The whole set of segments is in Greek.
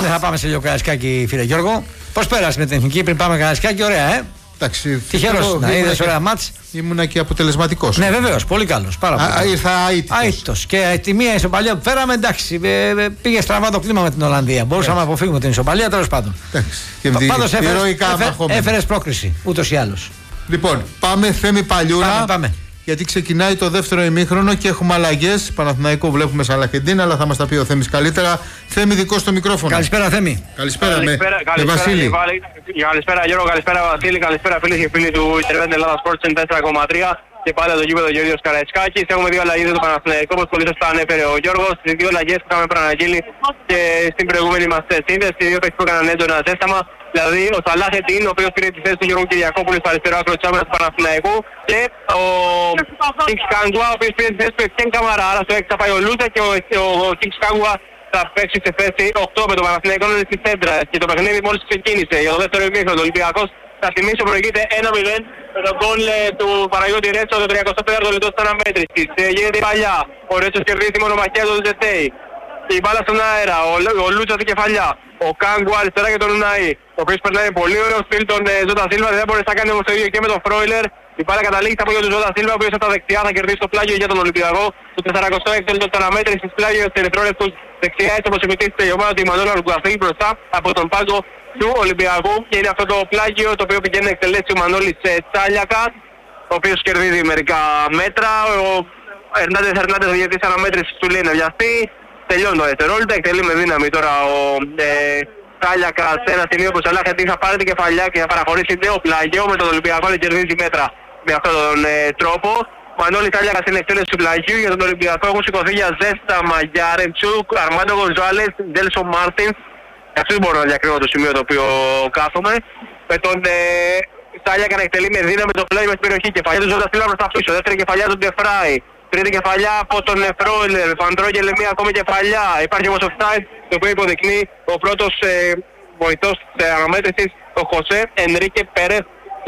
Δεν θα πάμε σε λίγο Καραϊσκάκι, φίλε Γιώργο. Πώς πέρασε με την εθνική πριν πάμε Καραϊσκάκι, ωραία, Εντάξει. Τυχερός να είδες ωραία μάτς. Ήμουνα και αποτελεσματικός. Ναι, βεβαίως, πολύ καλός. Πάρα πολύ. Ήρθα αίτητος. Και τη μία ισοπαλία που φέραμε, εντάξει, πήγε στραβά το κλίμα με την Ολλανδία. Μπορούσαμε να αποφύγουμε την ισοπαλία, τέλος πάντων. Πάντως έφερες πρόκριση, ούτως ή άλλως. Λοιπόν, πάμε Θέμη Παλιούρα. Πάμε. Γιατί ξεκινάει το δεύτερο ημίχρονο και έχουμε αλλαγές. Παναθηναϊκό βλέπουμε Σαλαχεντίν, αλλά θα μας τα πει ο Θέμης καλύτερα. Θέμη, δικό στο μικρόφωνο. Καλησπέρα, Θέμη. Καλησπέρα, με Βασίλη. Καλησπέρα, Γιώργο. Καλησπέρα, Βασίλη. Καλησπέρα, φίλοι και φίλοι του Ιντερνετ Ελλάδα Sports 4,3. Και πάλι το γήπεδο Γεωργίος Καραϊσκάκης. Έχουμε δύο αλλαγές για το Παναθηναϊκό, όπως πολύ σωστά ανέφερε ο Γιώργος. Τις δύο αλλαγές που είχαμε προαναγγείλει και στην προηγούμενη μας σύνδεση. Οι δύο παίκτες που έκαναν έντονα ζέσταμα. Δηλαδή ο Σαλάχετιν, ο οποίος πήρε τη θέση του Γιώργου Κυριακόπουλου στο αριστερό άκρο της άμυνας του Παναθηναϊκού. Και ο Κινγκς Κάγκουα, ο οποίος πήρε τη θέση του Εκκέν Καμαρά. Άρα στο 6 θα πάει ο Λούτσα και ο Κινγκς Κάγκουα θα παίξει σε θέση 8 με τον Παναθηναϊκό είναι στη σέντρα. Και το παιχνίδι μόλις ξεκίνησε για το δεύτερο ημίχρονο. Ο Ολυμπιακός, θα θυμίσω, προηγείται 1-0 με τον γκολ του Παναγιώτη Ρέτσο το 34ο λεπτό της αναμέτρησης. Γίνεται παλιά. Ο Ρέτσος κερδίζει μονομαχία του Ζετέι. Η μπάλα στον αέρα. Ο Λούτσα την κεφαλιά. Ο Κάγκου αριστερά και τον Ουναή. Ο οποίος περνάει πολύ ωραίο στυλ τον Ζώτα Σίλβα. Δεν μπορεί να κάνει όμως το ίδιο και με τον Φρόιλερ. Η μπάλα καταλήγει στα πόδια του Ζώτα Σίλβα, ο οποίος από τα δεξιά θα κερδίσει το πλάγιο για τον Ολυμπιακό. Το 46ο λεπτό της αναμέτρησης πλάγιο σε ερυθρόλεπτους δεξιά. Έτσι όπως επιτίθεται η ομάδα του Ιμανουέλ Ρουγκουαθή μπροστά από τον πάγκο του Ολυμπιακού. Και είναι αυτό το πλάγιο το οποίο πηγαίνει να εκτελέσει ο Μανώλης Τσάλιακας, ο οποίος κερδίζει μερικά μέτρα. Ο Ερνάντες ο διαιτητής αναμέτρησης του λέει να βιαστεί. Τελειώνει το δευτερόλεπτα, εκτελεί με δύναμη τώρα ο Τσάλιακας σε ένα σημείο που ο Σαλάχετιν θα πάρει την κεφαλιά και θα παραχωρήσει νέο πλάγιο με τον Ολυμπιακό να κερδίζει μέτρα με αυτόν τον τρόπο. Μανώλη Τσάλιακας στην εκτέλεση του πλαγιού. Για τον Ολυμπιακό έχουν σηκωθεί για ζέσταμα για Ρεμτσούκ, Αρμάντο Γκονζάλες, Ντέλσον Μάρτινς. Αυτό δεν μπορώ να διακρίνω το σημείο το οποίο κάθομαι. Με τον Τσάλιακα να εκτελεί με δύναμη το πλάγιο στην περιοχή. Κεφαλιά του Ζώτα Σίλβα προς τα πίσω. Δεύτερη κεφαλιά του Ντεφράι. Τρίτη κεφαλιά από τον Φρόιλερ, Φαντρόγελε μία ακόμη κεφαλιά. Υπάρχει όμως offside, το οποίο υποδεικνύει ο πρώτος βοηθός της αναμέτρησης, ο Χωσέ Ενρίκε Πέρεθ.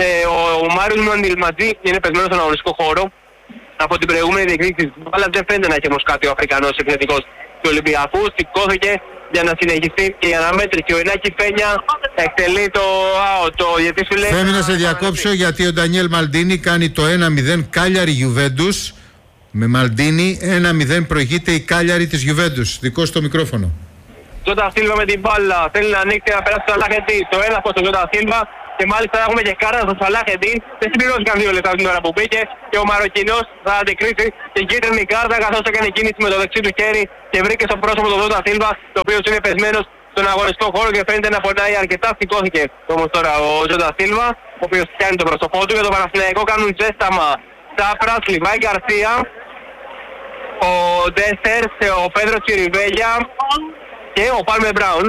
Ο Μάριος Μαντιλματζή είναι πεσμένος στον αγωνιστικό χώρο από την προηγούμενη διεκδίκηση. Αλλά δεν φαίνεται να έχει όμως κάτι ο Αφρικανός επιθετικός του Ολυμπιακού. Σηκώθηκε για να συνεχιστεί και η αναμέτρηση. Ο Ινάκη Πένια εκτελεί το διαιτής του λέει. Θέλω να σε διακόψω γιατί ο Ντανιέλ Μαλντίνι κάνει το 1-0 Κάλιαρη Γιουβέντους. Με Μαλντίνι 1-0 προηγείται η Κάλιαρη της Γιουβέντους. Δικό στο μικρόφωνο. Ζώτα Σίλβα με την μπάλα. Θέλει να ανοίξει να περάσει το Σαλάχετιν. Το έναφος του Ζώτα Σίλβα. Και μάλιστα έχουμε και κάρα στο Σαλάχετιν. Δεν συμπληρώθηκαν 2 λεπτά την ώρα που μπήκε. Και ο Μαροκινός θα αντικρίσει την κίτρινη κάρτα καθώς έκανε κίνηση με το δεξί του χέρι και βρήκε στο πρόσωπο του Ζώτα Σίλβα, το οποίο είναι πεσμένος στον αγωνιστικό χώρο και φαίνεται να πονάει αρκετά. Σηκώθηκε όμως τώρα ο Ζώτα Σίλβα, ο οποίος κάνει το πρόσωπό του. Για το Παναθηναϊκό κάνουν ζέσταμα Σάπρας, Λιβάη Γκαρσία, ο Ντέστερς, ο Πέδρο Τσιριβέλια και ο Πάλμε Μπράουν.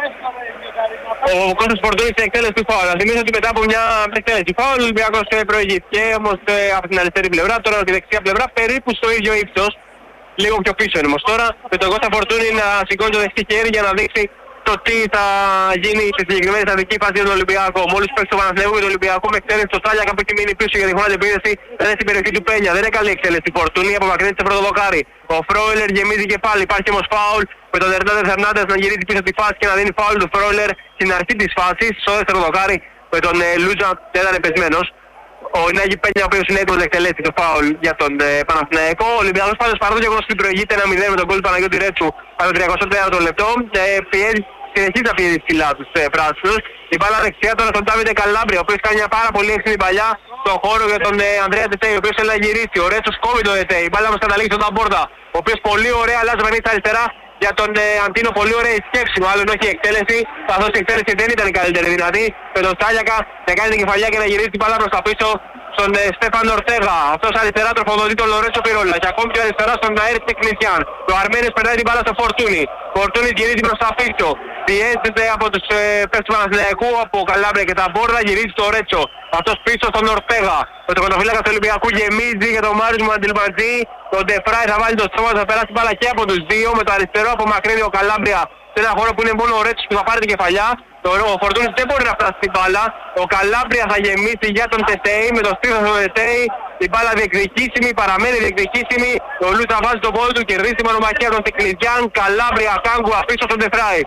Ο Κώστας Φορτούνης στην εκτέλεση του φάουλ. Να θυμίσω ότι μετά από μια εκτέλεση φάουλ ο Ολυμπιακός προηγήθηκε όμως από την αριστερή πλευρά, τώρα από τη δεξιά πλευρά περίπου στο ίδιο ύψος. Λίγο πιο πίσω είναι όμως τώρα, με τον Κώστα Φορτούνη να σηκώνει το δεξί χέρι για να δείξει το τι θα γίνει στη συγκεκριμένη στατική φάση για τον Ολυμπιακό. Μόλις παίξει το Παναθηναϊκό και τον Ολυμπιακό με εκτέλεση στο Τσάλιακα που έχει μείνει πίσω για τη χώρα επίδεση, δεν είναι στην περιοχή του Πένια. Δεν είναι καλή εκτέλεση. Φορτούνη απομακρύνεται σε πρώτο δοκάρι. Ο Φρόιλερ γεμίζει και πάλι. Υπάρχει όμως φάουλ με τον Ερνάντες να γυρίζει πίσω τη φάση και να δίνει φάουλ του Φρόιλερ στην αρχή της φάσης. Στο δεύτερο δοκάρι με τον Λούτζα δεν ήταν πεσμένος. Ο Ινάκη Πένια, ο οποίος είναι έτοιμος να εκτελέσει το φάουλ για τον Παναθηναϊκό. Ο Ολυμπιακός πάντως παρά το γεγονός ότι προηγείται 1-0 με τον γκολ του Παναγιώτη Ρέτσου από το 34ο λεπτό, συνεχίζει να πιέζει ψηλά τους πράσινους. Η μπάλα δεξιά τώρα στον Ντάβιντε Καλάμπρια, ο οποίος κάνει μια πάρα πολύ έξυπνη παλιά στον χώρο για τον Ανδρέα Τετέι, ο οποίος θέλει να γυρίσει. Ο Ρέτσος κόβει το Τετέι. Η μπάλα όμως καταλήγει στον Ταμπόρτα, ο οποίος πολύ ωραία αλλάζει παιχνίδι στα αριστερά για τον Αντίνο. Πολύ ωραία η σκέψη, μάλλον όχι η εκτέλεση, καθώς η εκτέλεση δεν ήταν η καλύτερη δυνατή. Με τον Τσάλιακα να κάνει την κεφαλιά και να γυρίσει την μπάλα προς τα πίσω στον Στέφαν Ορτέγα. Αυτός αριστερά τροφοδοτεί τον Λορέτσο Πυρόλα και ακόμη πιο αριστερά στον Αέρη Τεκνησιάν. Ο Αρμένης περνάει την μπάλα στο Φορτούνι. Φορτούνι γυρίζει προς τα πίσω. Πιέζεται από τους παίκτες του Παναθηναϊκού, από Καλάμπρια και τα Μπόρδα, γυρίζει στο Ρέτσο. Αυτός πίσω στον Ορτέγα. Με τον κοντοφύλακα του Ολυμπιακού γεμίζει για τον Μάριος Μαντιλματζή. Τον Ντεφράι θα βάλει το στόμα, θα περάσει μπάλα και από τους δύο. Με το αριστερό απομακρύνει ο Καλάμπρια σε ένα χώρο που είναι μόνο ο Ρέτσος που θα πάρει την κεφαλιά. Ο Φορτούνης δεν μπορεί να φτάσει την μπάλα. Ο Καλάμπρια θα γεμίσει για τον Τετέι. Με το στήθος του Τετέι. Η μπάλα διεκδικήσιμη, παραμένει διεκδικήσιμη. Ο Λούτσα βάζει το πόδι του, κερδίσει μονομαχία τον Τεκνιζιάν. Καλάμπρια, Κάγκουα πίσω στον Ντεφράι.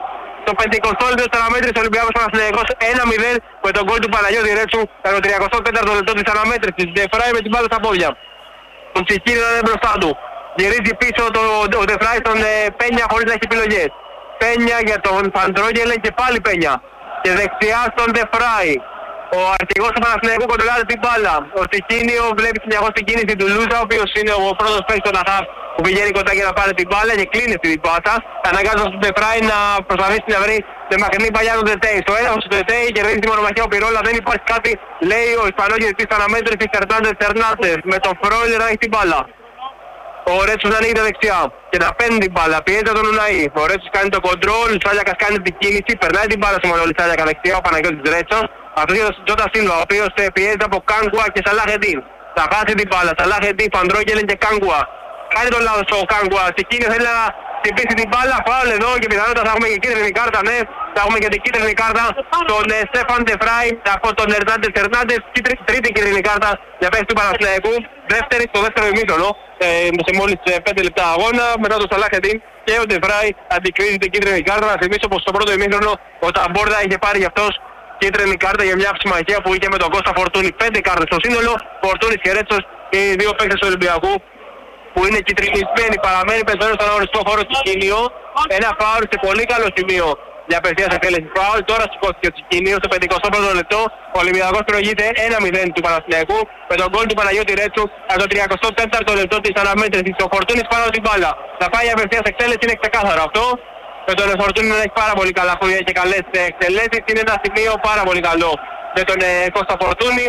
Το 50 λεπτό της αναμέτρησης, ο Ολυμπιακός Παναθηναϊκός 1-0 με τον γκολ του Παναγιώτη Ρέτσου κατά το 34ο λεπτό της αναμέτρησης. Ντεφράι με την μπάλα στα πόδια. Τον Τσικίνη είναι μπροστά του. Γυρίζει πίσω ο Ντεφράι στον Πένια χωρίς να έχει επιλογές. Πένια για τον Φαντρόγγελε και πάλι Πένια. Και δεξιά στον Ντεφράι. Ο αρχηγός του Παναθηναϊκού κοντρολάρει την μπάλα. Ο Τσικίνιο βλέπει συνεχώς την κίνηση του Λούζα, ο οποίος είναι ο πρώτος παίκτης των ΑΧΑΒ που πηγαίνει κοντά για να πάρει την μπάλα και κλείνει αυτή την πάσα. Αναγκάζοντας τον Ντεφράι να προσπαθήσει να βρει με μακρινή παλιά τον Τετέι. Στο έλεγχο του Τετέι κερδίζει τη μονομαχία ο Πυρόλα. Δεν υπάρχει κάτι, λέει ο Ισπανός διαιτητής της αναμέτρησης Φερνάντες. Με τον Φρόιλερ να έχει την μπάλα. Ο Ρέτσος να ανοίγεται δεξιά και να παίρνει την μπάλα. Πιέζει τον Ουναή. Ο Ρέτσος κάνει το κοντρόλ. Ο Λιτσάλιακας κάνει την κίνηση. Περνάει την μπάλα στο Λιτσάλιακα δεξιά. Ο Παναγιώτης Ρέτσος. Αυτό για τον Τζότα Σίλβα, ο οποίος πιέζει από Κάγκουα και Σαλάχεντιν. Θα χάσει την μπάλα. Σαλάχεντιν, Φαντρόγγελεν και Κάγκουα. Κάνει τον λάθος ο Κάγκουα. Τσικίνιο θέλει να χτυπήσει την μπάλα. Φάουλ εδώ και πιθανότατα θα έχουμε και κίτρινη κάρτα. Ναι, θα έχουμε και την κίτρινη κάρτα στον Στέφαν Ντεφράι από τον Ερνάντες. Τρίτη κίτρινη κάρτα για παίκτη του Παναθηναϊκού. Δεύτερη στο δεύτερο ημίχρονο. Σε μόλις 5 λεπτά αγώνα μετά τον Σαλάχεντιν και ο Ντεφράι αντικρίζει την κίτρινη κάρτα. Να θυμίσω πως στο πρώτο ημίχρονο ο Ταμπόρδα είχε πάρει γι' αυτός κίτρινη κάρτα για μια ψημαχία που είχε με τον Κώστα Φορτούνη. 5 κάρτες στο σύνολο. Φορτούνης και Ρέτσος και οι δύο παίκτες του Ολυμπιακού που είναι κυτρινισμένοι. Παραμένει πεντώνες στον αγωνιστικό χώρο Τσικίνιο. Ένα φάουλ σε πολύ καλό σημείο για απευθείας εκτέλεση φάουλ. Τώρα σηκώθηκε ο Τσικίνιο στο 51ο λεπτό. Ο Ολυμπιακός προηγείται 1-0 του Παναθηναϊκού με τον γκολ του Παναγιώτη Ρέτσου από το 34ο λεπτό της αναμέτρησης. Ο Φορτούνης πάνω την μπάλα. Θα πάει απευθείας εκτέλεση, είναι ξεκάθαρο αυτό. Με τον Φορτούνη να έχει πάρα πολύ καλά χωριά και καλές εκτελέσεις. Είναι ένα σημείο πάρα πολύ καλό με τον Κώστα Φορτούνη.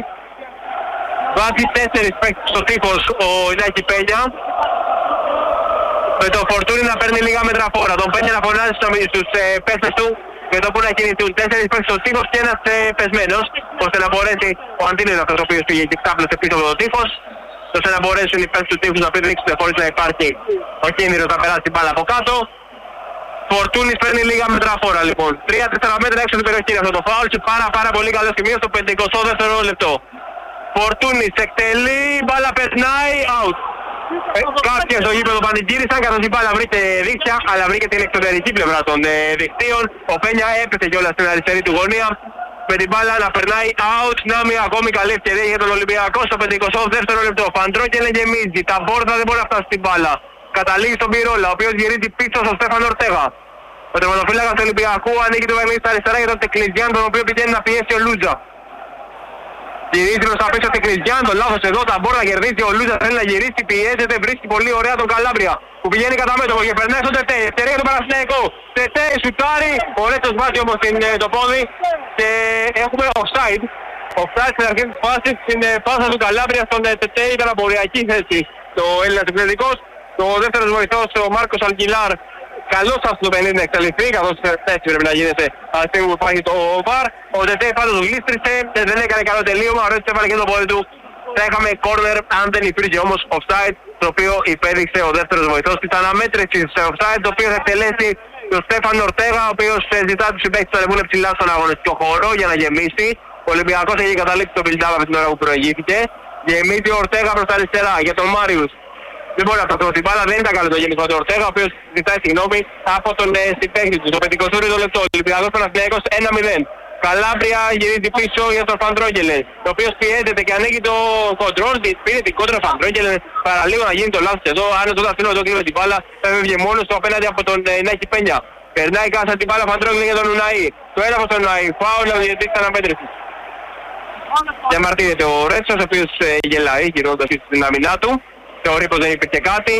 Βάζει 4 παίκτες στο τείχος ο Ινάκη Πένια. Με τον Φορτούνη να παίρνει λίγα μέτρα φόρα. Τον Πένια να φωνάζει στους παίκτες του με το που να κινηθούν. 4 παίκτες στο τείχος και ένας πεσμένος, ώστε να μπορέσει ο Αντίνης αυτός ο οποίος πήγε και ξάπλωσε πίσω από το τείχος, ώστε να μπορέσουν οι παίκτες του τείχους να πηδήξουν χωρίς να υπάρχει ο κίνδυνος να περάσει την μπάλα από κάτω. Φορτούνης παίρνει λίγα μέτρα φόρα λοιπόν. 3-4 μέτρα έξω την περιοχή αυτό το φάουλ και πάρα πολύ καλό σημείο στο 52ο λεπτό. Φορτούνης εκτελεί, μπάλα περνάει, out. Κάποιοι στο γήπεδο πανηγύρισαν καθώς η μπάλα βρήκε δίχτυα, αλλά βρήκε την εξωτερική πλευρά των δικτύων. Ο Πένια έπεσε κιόλας στην αριστερή του γωνία. Με την μπάλα να περνάει out, να μια ακόμη καλή ευκαιρία για τον Ολυμπιακό στο 52ο λεπτό. Φαντρόγγελε γεμίζει, τα μπόρδα δεν μπορεί να φτάσει στην μπάλα. Καταλήγει στον Πυρόλα, ο οποίος γυρίζει πίσω στον Στέφανο Ορτέγα. Ο τερματοφύλακας του Ολυμπιακού ανοίγει το παιχνίδι στα αριστερά για τον Τεκλιζιάν, τον οποίο πηγαίνει να πιέσει ο Λούτζα. Γυρίζει προς τα πίσω ο Τεκλιζιάν, τον λάθος εδώ, τα μπόρδα κερδίζει, ο Λούτζα θέλει να γυρίσει, πιέζεται, βρίσκει πολύ ωραία τον Καλάμπρια που πηγαίνει κατά μέτωπο και περνάει στον Τετέ. Ευτερία για τον Παναθηναϊκό. Τετέ σουτάρει, ο Ρέτσος βάζει όμως το πόδι και έχουμε offside. Offside στην αρχή της φάσης, στην πάσα του Καλάμπρια στον Τετέ, ήταν αποριακή θέση το Έλληνας επιθετικός. Το δεύτερος βοηθός ο Μάρκος Αλγκιλάρ καλώς άφησε το παιχνίδι να εξελιχθεί, καθώς έτσι πρέπει να γίνεται αυτή στιγμή που υπάρχει το VAR. Ο Τετέ πάντως γλίστρισε, δεν έκανε καλό τελείωμα, ο Ρέτσος έβαλε και το πόδι του. Θα είχαμε corner αν δεν υπήρχε όμως offside, το οποίο υπέδειξε ο δεύτερος βοηθός της αναμέτρησης. Offside το οποίο θα εκτελέσει τον Στέφαν Ορτέγα, ο οποίος ζητά τους συμπαίκτες να ανεβούν ψηλά στον αγωνιστικό χώρο για να γεμίσει. Ο Ολυμπιακός έχει καταλήξει τον build-up από την ώρα που προηγήθηκε. Γεμίζει ο Ορτέγα προς τα αριστερά για τον Μάριους. Δεν μπορεί να φτάσει την μπάλα, δεν ήταν καλό το γέμισμα του Ορτέγα, ο οποίος ζητάει συγγνώμη από τον συμπαίχτη του. Το 52ο λεπτό, ο Ολυμπιακός Παναθηναϊκός 1-0. Καλάμπρια γυρίζει πίσω για τον Φαντρόγγελε, ο οποίος πιέζεται και ανοίγει το κοντρόλ, πήρε την κόντρα Φαντρόγγελε, παραλίγο να γίνει το λάθος εδώ. Αν εδώ θα εδώ κλείνει την μπάλα, θα έβγαινε μόνος του απέναντι από τον Ινάκη Πένια. Περνάει κάσα την μπάλα Φαντρόγγελε για τον Ουναή. Το έλαβε στον Ουναή, φάουλ ο διαιτητής της αναμέτρησης. Διαμαρτύρεται ο Ρέτσος, ο οποίος γελάει γυρνώντας στην αμυνά του. Θεωρεί πως δεν υπήρχε κάτι.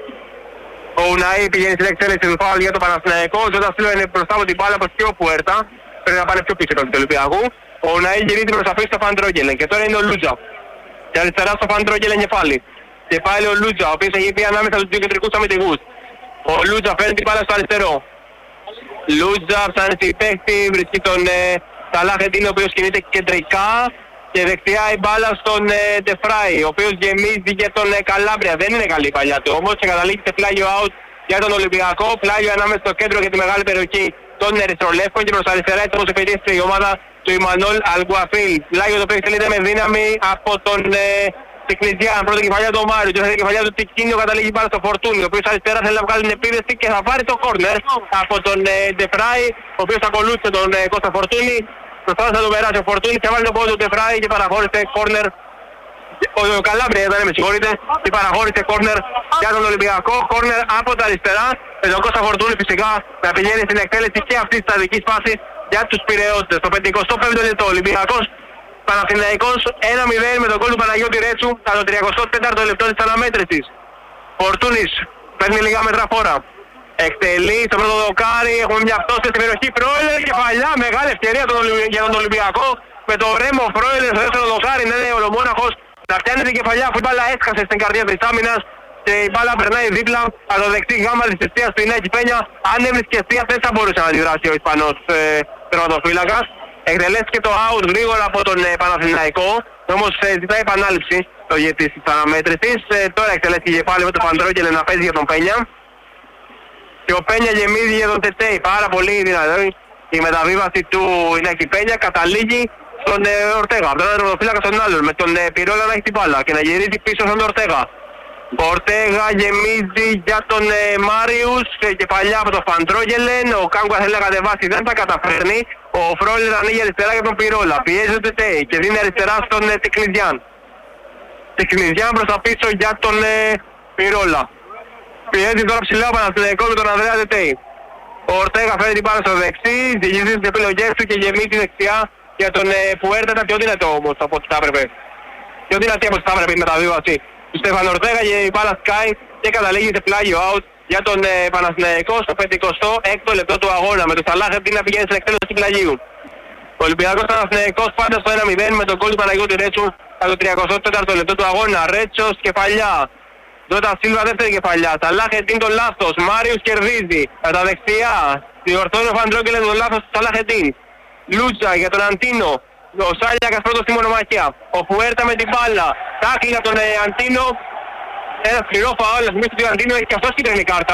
Ο Ουναή πηγαίνει στην εκτέλεση του φάουλ για τον Παναθηναϊκό. Ο Τζότα Σίλβα είναι μπροστά από την μπάλα προς πιο Πουέρτα. Πρέπει να πάνε πιο πίσω από τον Ολυμπιακού. Ο Ουναή γυρίζει προς τα πίσω στο Φαντρόγγελεν. Και τώρα είναι ο Λούτζα. Και αριστερά στο Φαντρόγγελεν και πάλι. Και πάλι ο Λούτζα, ο οποίος έχει πει ανάμεσα στους δύο κεντρικούς αμυντικούς. Ο Λούτζα φέρνει την μπάλα στο αριστερό. Λούτζα ψάχνει στην παίκτη, βρίσκει τον Σαλάχεντιν, ο οποίος κινείται κεντρικά. Και δεξιά η μπάλα στον Ντεφράι, ο οποίος γεμίζει για τον Καλάμπρια. Δεν είναι καλή η παλιά του όμως και καταλήγει σε πλάγιο out για τον Ολυμπιακό. Πλάγιο ανάμεσα στο κέντρο και τη μεγάλη περιοχή των Ερυθρολεύκων και προς τα αριστερά έτσι όπως επιτίθεται η ομάδα του Ιμανόλ Αλγκουαφίλ. Πλάγιο το οποίο εκτελείται με δύναμη από τον Στην Κλειδιά, πρώτη κεφαλιά του Μάριου, δεύτερη κεφαλιά του Τικίνιο, καταλήγει πάρα στο Φορτούνι, ο οποίος αριστερά θέλει να βγάλει την επίδεση και θα πάρει το κόρνερ από τον Ντεφράι, ο οποίος ακολούθησε τον Κώστα Φορτούνι. Προσπάθησε να το περάσει ο Φορτούνι και βάλει το πόδι του Ντεφράι και παραχώρησε κόρνερ. Ο Καλάμπρια ήταν, με συγχωρείτε, και παραχώρησε κόρνερ για τον Ολυμπιακό. Κόρνερ από τα αριστερά, με τον Κώστα Φορτούνι φυσικά να πηγαίνει στην εκτέλεση και αυτή τη στατική φάση για τους Πειραιώτες. Το 55ο λεπτό Ολυμπιακός Παναθηναϊκός 1-0 με τον γκολ του Παναγιώτη Ρέτσου κατά το 34ο λεπτό της αναμέτρησης. Φορτούνης παίρνει λίγα μέτρα φόρα. Εκτελεί στο πρώτο δοκάρι, έχουμε μια πτώση στην περιοχή. Φρόιλερ κεφαλιά, μεγάλη ευκαιρία για τον Ολυμπιακό. Με το Ρέμο Φρόιλερ στο δεύτερο δοκάρι, είναι ολομόναχος να πιάνει την κεφαλιά αφού η μπάλα έσκασε στην καρδιά της άμυνας. Και η μπάλα περνάει δίπλα από το δεξί γάμα της εστίας του Ινάκη Πένια. Αν έβρισκε εστία δεν θα μπορούσε να αντιδράσει ο Ισπανός τερματοφύλακας. Εκτελέστηκε το out γρήγορα από τον Παναθηναϊκό. Όμως ζητάει επανάληψη το ηγετής της αναμέτρησης. Τώρα εκτελέστηκε πάλι με τον Παντρόγγελε να παίζει για τον Πένια. Και ο Πένια γεμίζει για τον Τετέι. Πάρα πολύ δυνατή η μεταβίβαση του Ινάκη Πένια. Καταλήγει στον Ορτέγα. Από τον τερματοφύλακα στον άλλον. Με τον Πυρόλα να έχει την μπάλα και να γυρίζει πίσω στον Ορτέγα. Ο Ορτέγα γεμίζει για τον Μάριους, κεφαλιά από τον Φαντρόγελεν. Ο Κάγκουα θέλει να κατεβάσει, δεν θα καταφέρνει. Ο Φρόιλερ ανοίγει αριστερά για τον Πυρόλα. Πιέζει ο Τετέι και δίνει αριστερά στον Τικνιδιάν. Τικνιδιάν προς τα πίσω για τον Πυρόλα. Πιέζει τώρα ψηλά ο Παναθηναϊκός με τον Ανδρέα Τετέι. Ο Ορτέγα φέρνει την πάρα στο δεξί, διηγηθεί τις επιλογές του και γεμίζει δεξιά για τον Πουέρτα. Ήταν πιο δυνατό όμως από ό,τι θα έπρεπε. Πιο δυνατή από ό,τι θα έπρεπε η μεταβίβαση του Στέφανο Ορτέγα και η μπάλα σκάει και καταλήγει σε πλάγιο out για τον Παναθηναϊκό στο 56ο λεπτό του αγώνα με το Σαλάχερτη να πηγαίνει στην εκτέλεση του πλαγίου. Ο Ολυμπιακός Παναθηναϊκός πάντα στο 1-0 με τον γκολ του Παναγιώτη Ρέτσου από το 34ο λεπτό του αγώνα. Ρέτσος κεφαλιά. Δότα Σίλβα δεύτερη κεφαλιά. Σαλάχερτη είναι το λάθος. Μάριος κερδίζει. Από τα δεξιά. Διορθώνει ο Φαντρόγγελεν το λάθος του Σαλάχερτη. Λούτσα για τον Αντίνο. Ο Σάλιακας πρώτος στη μονομαχία. Ο Φουέρτα με την μπάλα. Τάκλι για τον Αντίνο. Ένα σκληρό φαόλ. Να θυμίσω ότι ο Αντίνο έχει και αυτός κίτρινη κάρτα.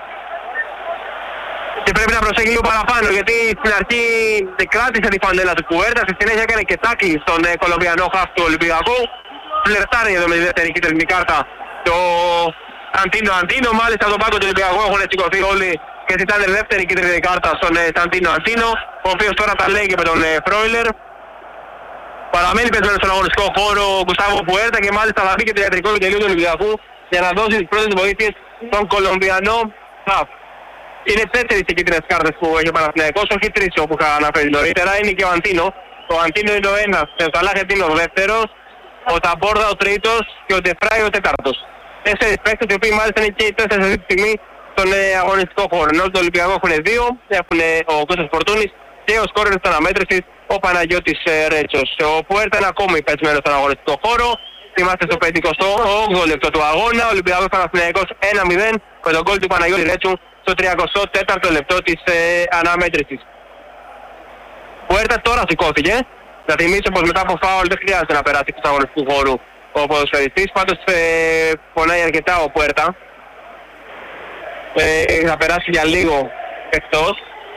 Και πρέπει να προσέχει λίγο παραπάνω γιατί στην αρχή κράτησε τη φανέλα του Φουέρτα. Στη συνέχεια έκανε και τάκλι στον Κολομβιανό χαφ του Ολυμπιακού. Φλερτάρει εδώ με τη δεύτερη κίτρινη κάρτα. Το Αντίνο μάλιστα από τον πάγκο του Ολυμπιακού έχουν σηκωθεί όλοι και ζητάνε δεύτερη κίτρινη κάρτα στον Αντίνο, ο οποίος τώρα τα λέει και με τον Φρόιλερ. Παραμένει πεσμένος στον αγωνιστικό χώρο ο Γκουστάβο Πουέρτα και μάλιστα θα μπει και το ιατρικό επιτελείο του Ολυμπιακού για να δώσει τις πρώτες βοήθειες στον Κολομβιανό χαφ. Είναι 4 οι κίτρινες κάρτες που έχει ο Παναθηναϊκός, όχι 3 όπου είχα αναφέρει νωρίτερα. Είναι και ο Αντίνο. Ο Αντίνο είναι ο ένας, ο Σαλάχερτη είναι ο δεύτερος, ο Ταμπόρδα ο τρίτος και ο Ντεφράι ο τέταρτος. 4 παίκτες οι οποίοι μάλιστα είναι και οι 4 αυτή τη στιγμή στον αγωνιστικό χώρο. Ενώ το Ολυμπιακό έχουν 2, έχουν ο Κώστας Φορτούνης και ο σκόρερ της αναμέτρησης ο Παναγιώτης Ρέτσος. Ο Πουέρτα είναι ακόμη πεσμένος στον αγωνιστικό χώρο. Είμαστε στο 58ο λεπτό του αγώνα. Ο Ολυμπιακός Παναθηναϊκός 1-0 με τον γκολ του Παναγιώτη Ρέτσου στο 34ο λεπτό της αναμέτρησης. Πουέρτα τώρα σηκώθηκε. Να θυμίσω πως μετά από φάουλ δεν χρειάζεται να περάσει του αγωνιστικού χώρου ο ποδοσφαιριστής. Πάντως πονάει αρκετά ο Πουέρτα. Θα περάσει για λίγο εκτός.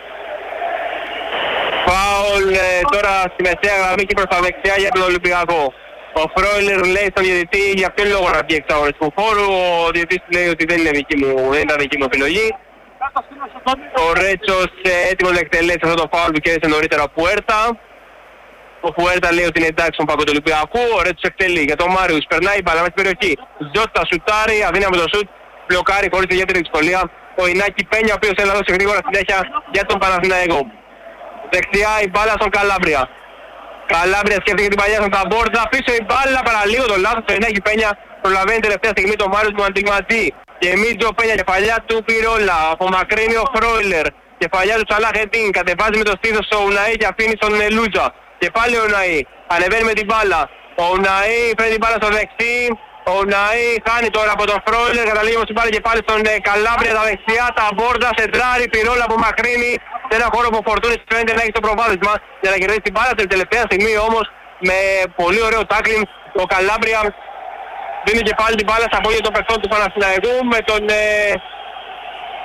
Φάουλ τώρα στη μεσαία γραμμή και προς τα δεξιά για τον Ολυμπιακό. Ο Φρόιλερ λέει στον διαιτητή για ποιον λόγο να βγει εξ αγωνιστικού χώρου. Ο διαιτητής λέει ότι δεν ήταν δική μου επιλογή. Ο Ρέτσος έτοιμος να εκτελέσει αυτό το φάουλ που κέρδισε νωρίτερα ο Πουέρτα. Ο Πουέρτα λέει ότι είναι εντάξει στον πάγκο του Ολυμπιακού. Ο Ρέτσος εκτελεί για τον Μάριους. Περνάει μπάλα μέσα στην περιοχή. Ζώτα σουτάρει, αδύναμο το σουτ. Μπλοκάρει χωρίς ιδιαίτερη δυσκολία ο Ινάκη Πένια, ο οποίος θέλει να δώσει γρήγορα συνέχεια για τον Παναθηναϊκό. Δεξιά η μπάλα στον Καλάμπρια. Καλάμπρια σκέφτηκε την παλιά στον Ταμπόρδα. Πίσω η μπάλα παραλίγο το λάθος. Ο Ινάκη Πένια προλαβαίνει τελευταία στιγμή τον Μάριους του Αντιγματζή. Γεμίζει ο Πένια, κεφαλιά του Πυρόλα. Απομακρύνει ο Φρόιλερ. Κεφαλιά του Σαλάχετίν. Κατεβάζει με το στήθος ο Ουναή και αφήνει στον Λούτζα. Και πάλι ο Ουναή. Ανεβαίνει με την μπάλα. Ο Ουναή φέρνει την μπάλα στο δεξί. Ο Ουναή χάνει τώρα από τον Φρόιλερ. Καταλήγει όμως την μπάλα και πάλι στον Καλάμπρια τα δεξιά. Ταμπόρδα, σεντράρι, Πυρόλα απομακρύνει. Σε ένα χώρο που ο Φορτούνης φαίνεται να έχει το προβάδισμα για να κερδίσει την μπάλα. Την τελευταία στιγμή όμως με πολύ ωραίο τάκλινγκ ο Καλάμπρια δίνει και πάλι την μπάλα στα πόδια των παιχτών του Παναθηναϊκού με τον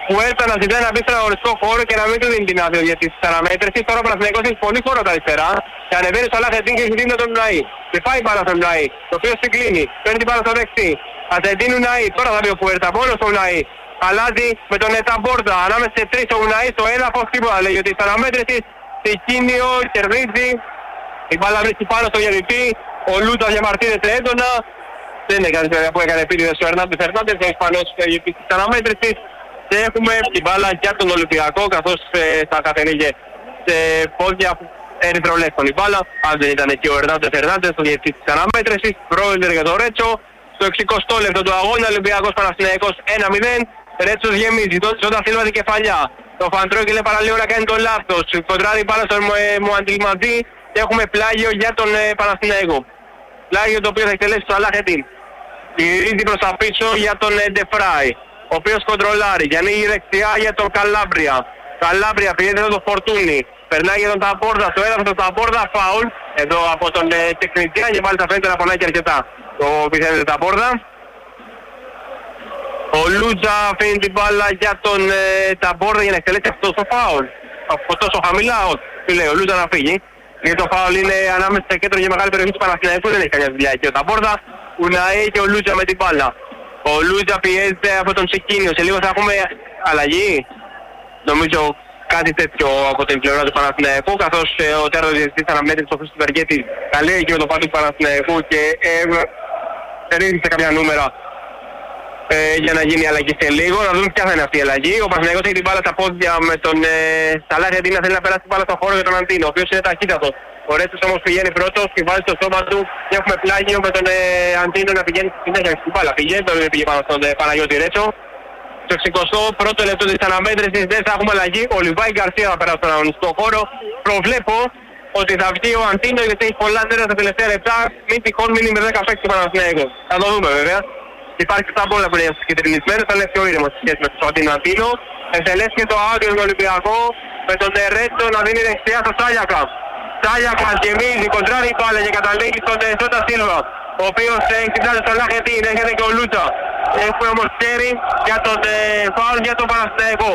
Πουέρτα να ζητάει να μπει στον αγωνιστικό χώρο και να μην του δίνει την άδεια για τις αναμέτρησης. Τώρα ο Παναθηναϊκός έχει πολύ χώρο τα αριστερά και ανεβαίνει στο Αλάχεντιν και έχει δίνει τον Ουναή. Και πάει μπάλα στον Ουναή, το οποίο συγκλίνει, παίρνει την μπάλα στο δεξί. Αλάχεντιν Ουναή, τώρα θα μπει ο Πουέρτα, μόνος ο Ουναή. Αλλάζει με τον Εταμπόρτα, ανάμεσα σε τρεις ο Ουναή, στο έδαφος τίποτα λέει ότι στην αναμέτρηση Τικίνιο κερδίζει. Η μπάλα βρίσκει πάνω στο διαιτητή, ο Λούτας διαμαρτύρεται έντονα. Δεν είναι κάτι που έκανε επίτηδες ο Ερνάντες Φερνάντες, ο Ισπανός της αναμέτρησης. Και έχουμε την μπάλα για τον Ολυμπιακό, καθώς θα κατενήγε σε πόδια ερυθρολεύκων η μπάλα. Αν δεν ήταν εκεί ο Ερνάντες Φερνάντες, ο διαιτητής της αναμέτρησης, Πρόεδρε για το Ρέτσο. Στο 60 λεπτό του αγώνα, Ολυμπιακός Παναθηναϊκός 1-0. Ρέτσος γεμίζει, Ζώτα Σίλβα την κεφαλιά. Το Φαντρόκιλε παραλίγο να κάνει το λάθος. Κοντράρει μπάλα στον Μουαντιλμαντζή και έχουμε πλάγιο για τον Παναθηναϊκό. Πλάγιο το οποίο θα εκτελέσει στο Αλάχεντιν. Γυρίζει προς τα πίσω για τον Ντεφράι, ο οποίος κοντρολάρει και ανοίγει δεξιά για τον Καλάμπρια. Καλάμπρια πιέζεται το Φορτούνι. Περνάει για τον Ταμπόρδα, στο έδαφος του Ταμπόρδα, φάουλ. Εδώ από τον Τεχνητία και πάλι θα φαίνεται να πονάει και αρκετά το πιθανό Ταμπόρδα. Ο Λούτζα αφήνει την μπάλα για τον Ταμπόρδα για να εκτελέσει αυτό το φάουλ. Από τόσο χαμηλά, τι λέει ο Λούτζα να φύγει. Γιατί το φάουλ είναι ανάμεσα σε κέντρο και μεγάλη περιοχή του Παναθηναϊκού, δεν έχει καμιά δουλειά εκεί ο Ταμπόρδα. Ουναή και ο Λούτζα με την μπάλα. Ο Λούτζα πιέζεται από τον Σικίνιο. Σε λίγο θα έχουμε αλλαγή. Νομίζω κάτι τέτοιο από την πλευρά του Παναθηναϊκού, καθώς ο τέρος διευθυντής αναμέτρησης ο Χρήστος Βεργέτης καλεί και με το πάντο του Παναθηναϊκού και ρίχνει κάποια νούμερα για να γίνει η αλλαγή σε λίγο. Να δούμε ποια θα είναι αυτή η αλλαγή. Ο Παναθηναϊκός έχει την μπάλα στα πόδια με τον Σαλάχη Αντίνα, θέλει να περάσει την μπάλα στον χώρο για τον Αντίνο, ο οποίος είναι ταχύτατος. Ο Ρέτσος όμως πηγαίνει πρώτος και βάζει στο σώμα του και έχουμε πλάγιο με τον Αντίνο να πηγαίνει στη συνέχεια στην μπάλα. Πηγαίνει, δεν πήγε πάνω στον Παναγιώτη Ρέτσο. Στο 61ο λεπτό της αναμέτρησης δεν θα έχουμε αλλαγή. Ο Λιβάη Γκαρσία θα περάσει στον αγωνιστικό χώρο. Προβλέπω ότι θα βγει ο Αντίνο γιατί έχει πολλά τέρα στα τελευταία λεπτά. Μην τυχόν μείνει με 10 παίκτες Παναθηναϊκός. Θα το δούμε βέβαια. Υπάρχει τα μπόλα που είναι κεντρινισμένες, θα είναι πιο ήρεμος σε σχέση με τον Αντίνο. Εκτελέσει και το άδειο του Ολυμπιακό με τον Ρέτσο να δίνει δεξιά στο Σάλιακα. Σάλιακας γεμίζει, κοντράρει πάλι και καταλήγει στον Ζώτα Σίλβα, ο οποίος έχει φτάσει στο Λάχεντιν, έρχεται και ο Λούτσα. Έχουμε όμως χέρι για τον φάουλ για τον Παναθηναϊκό,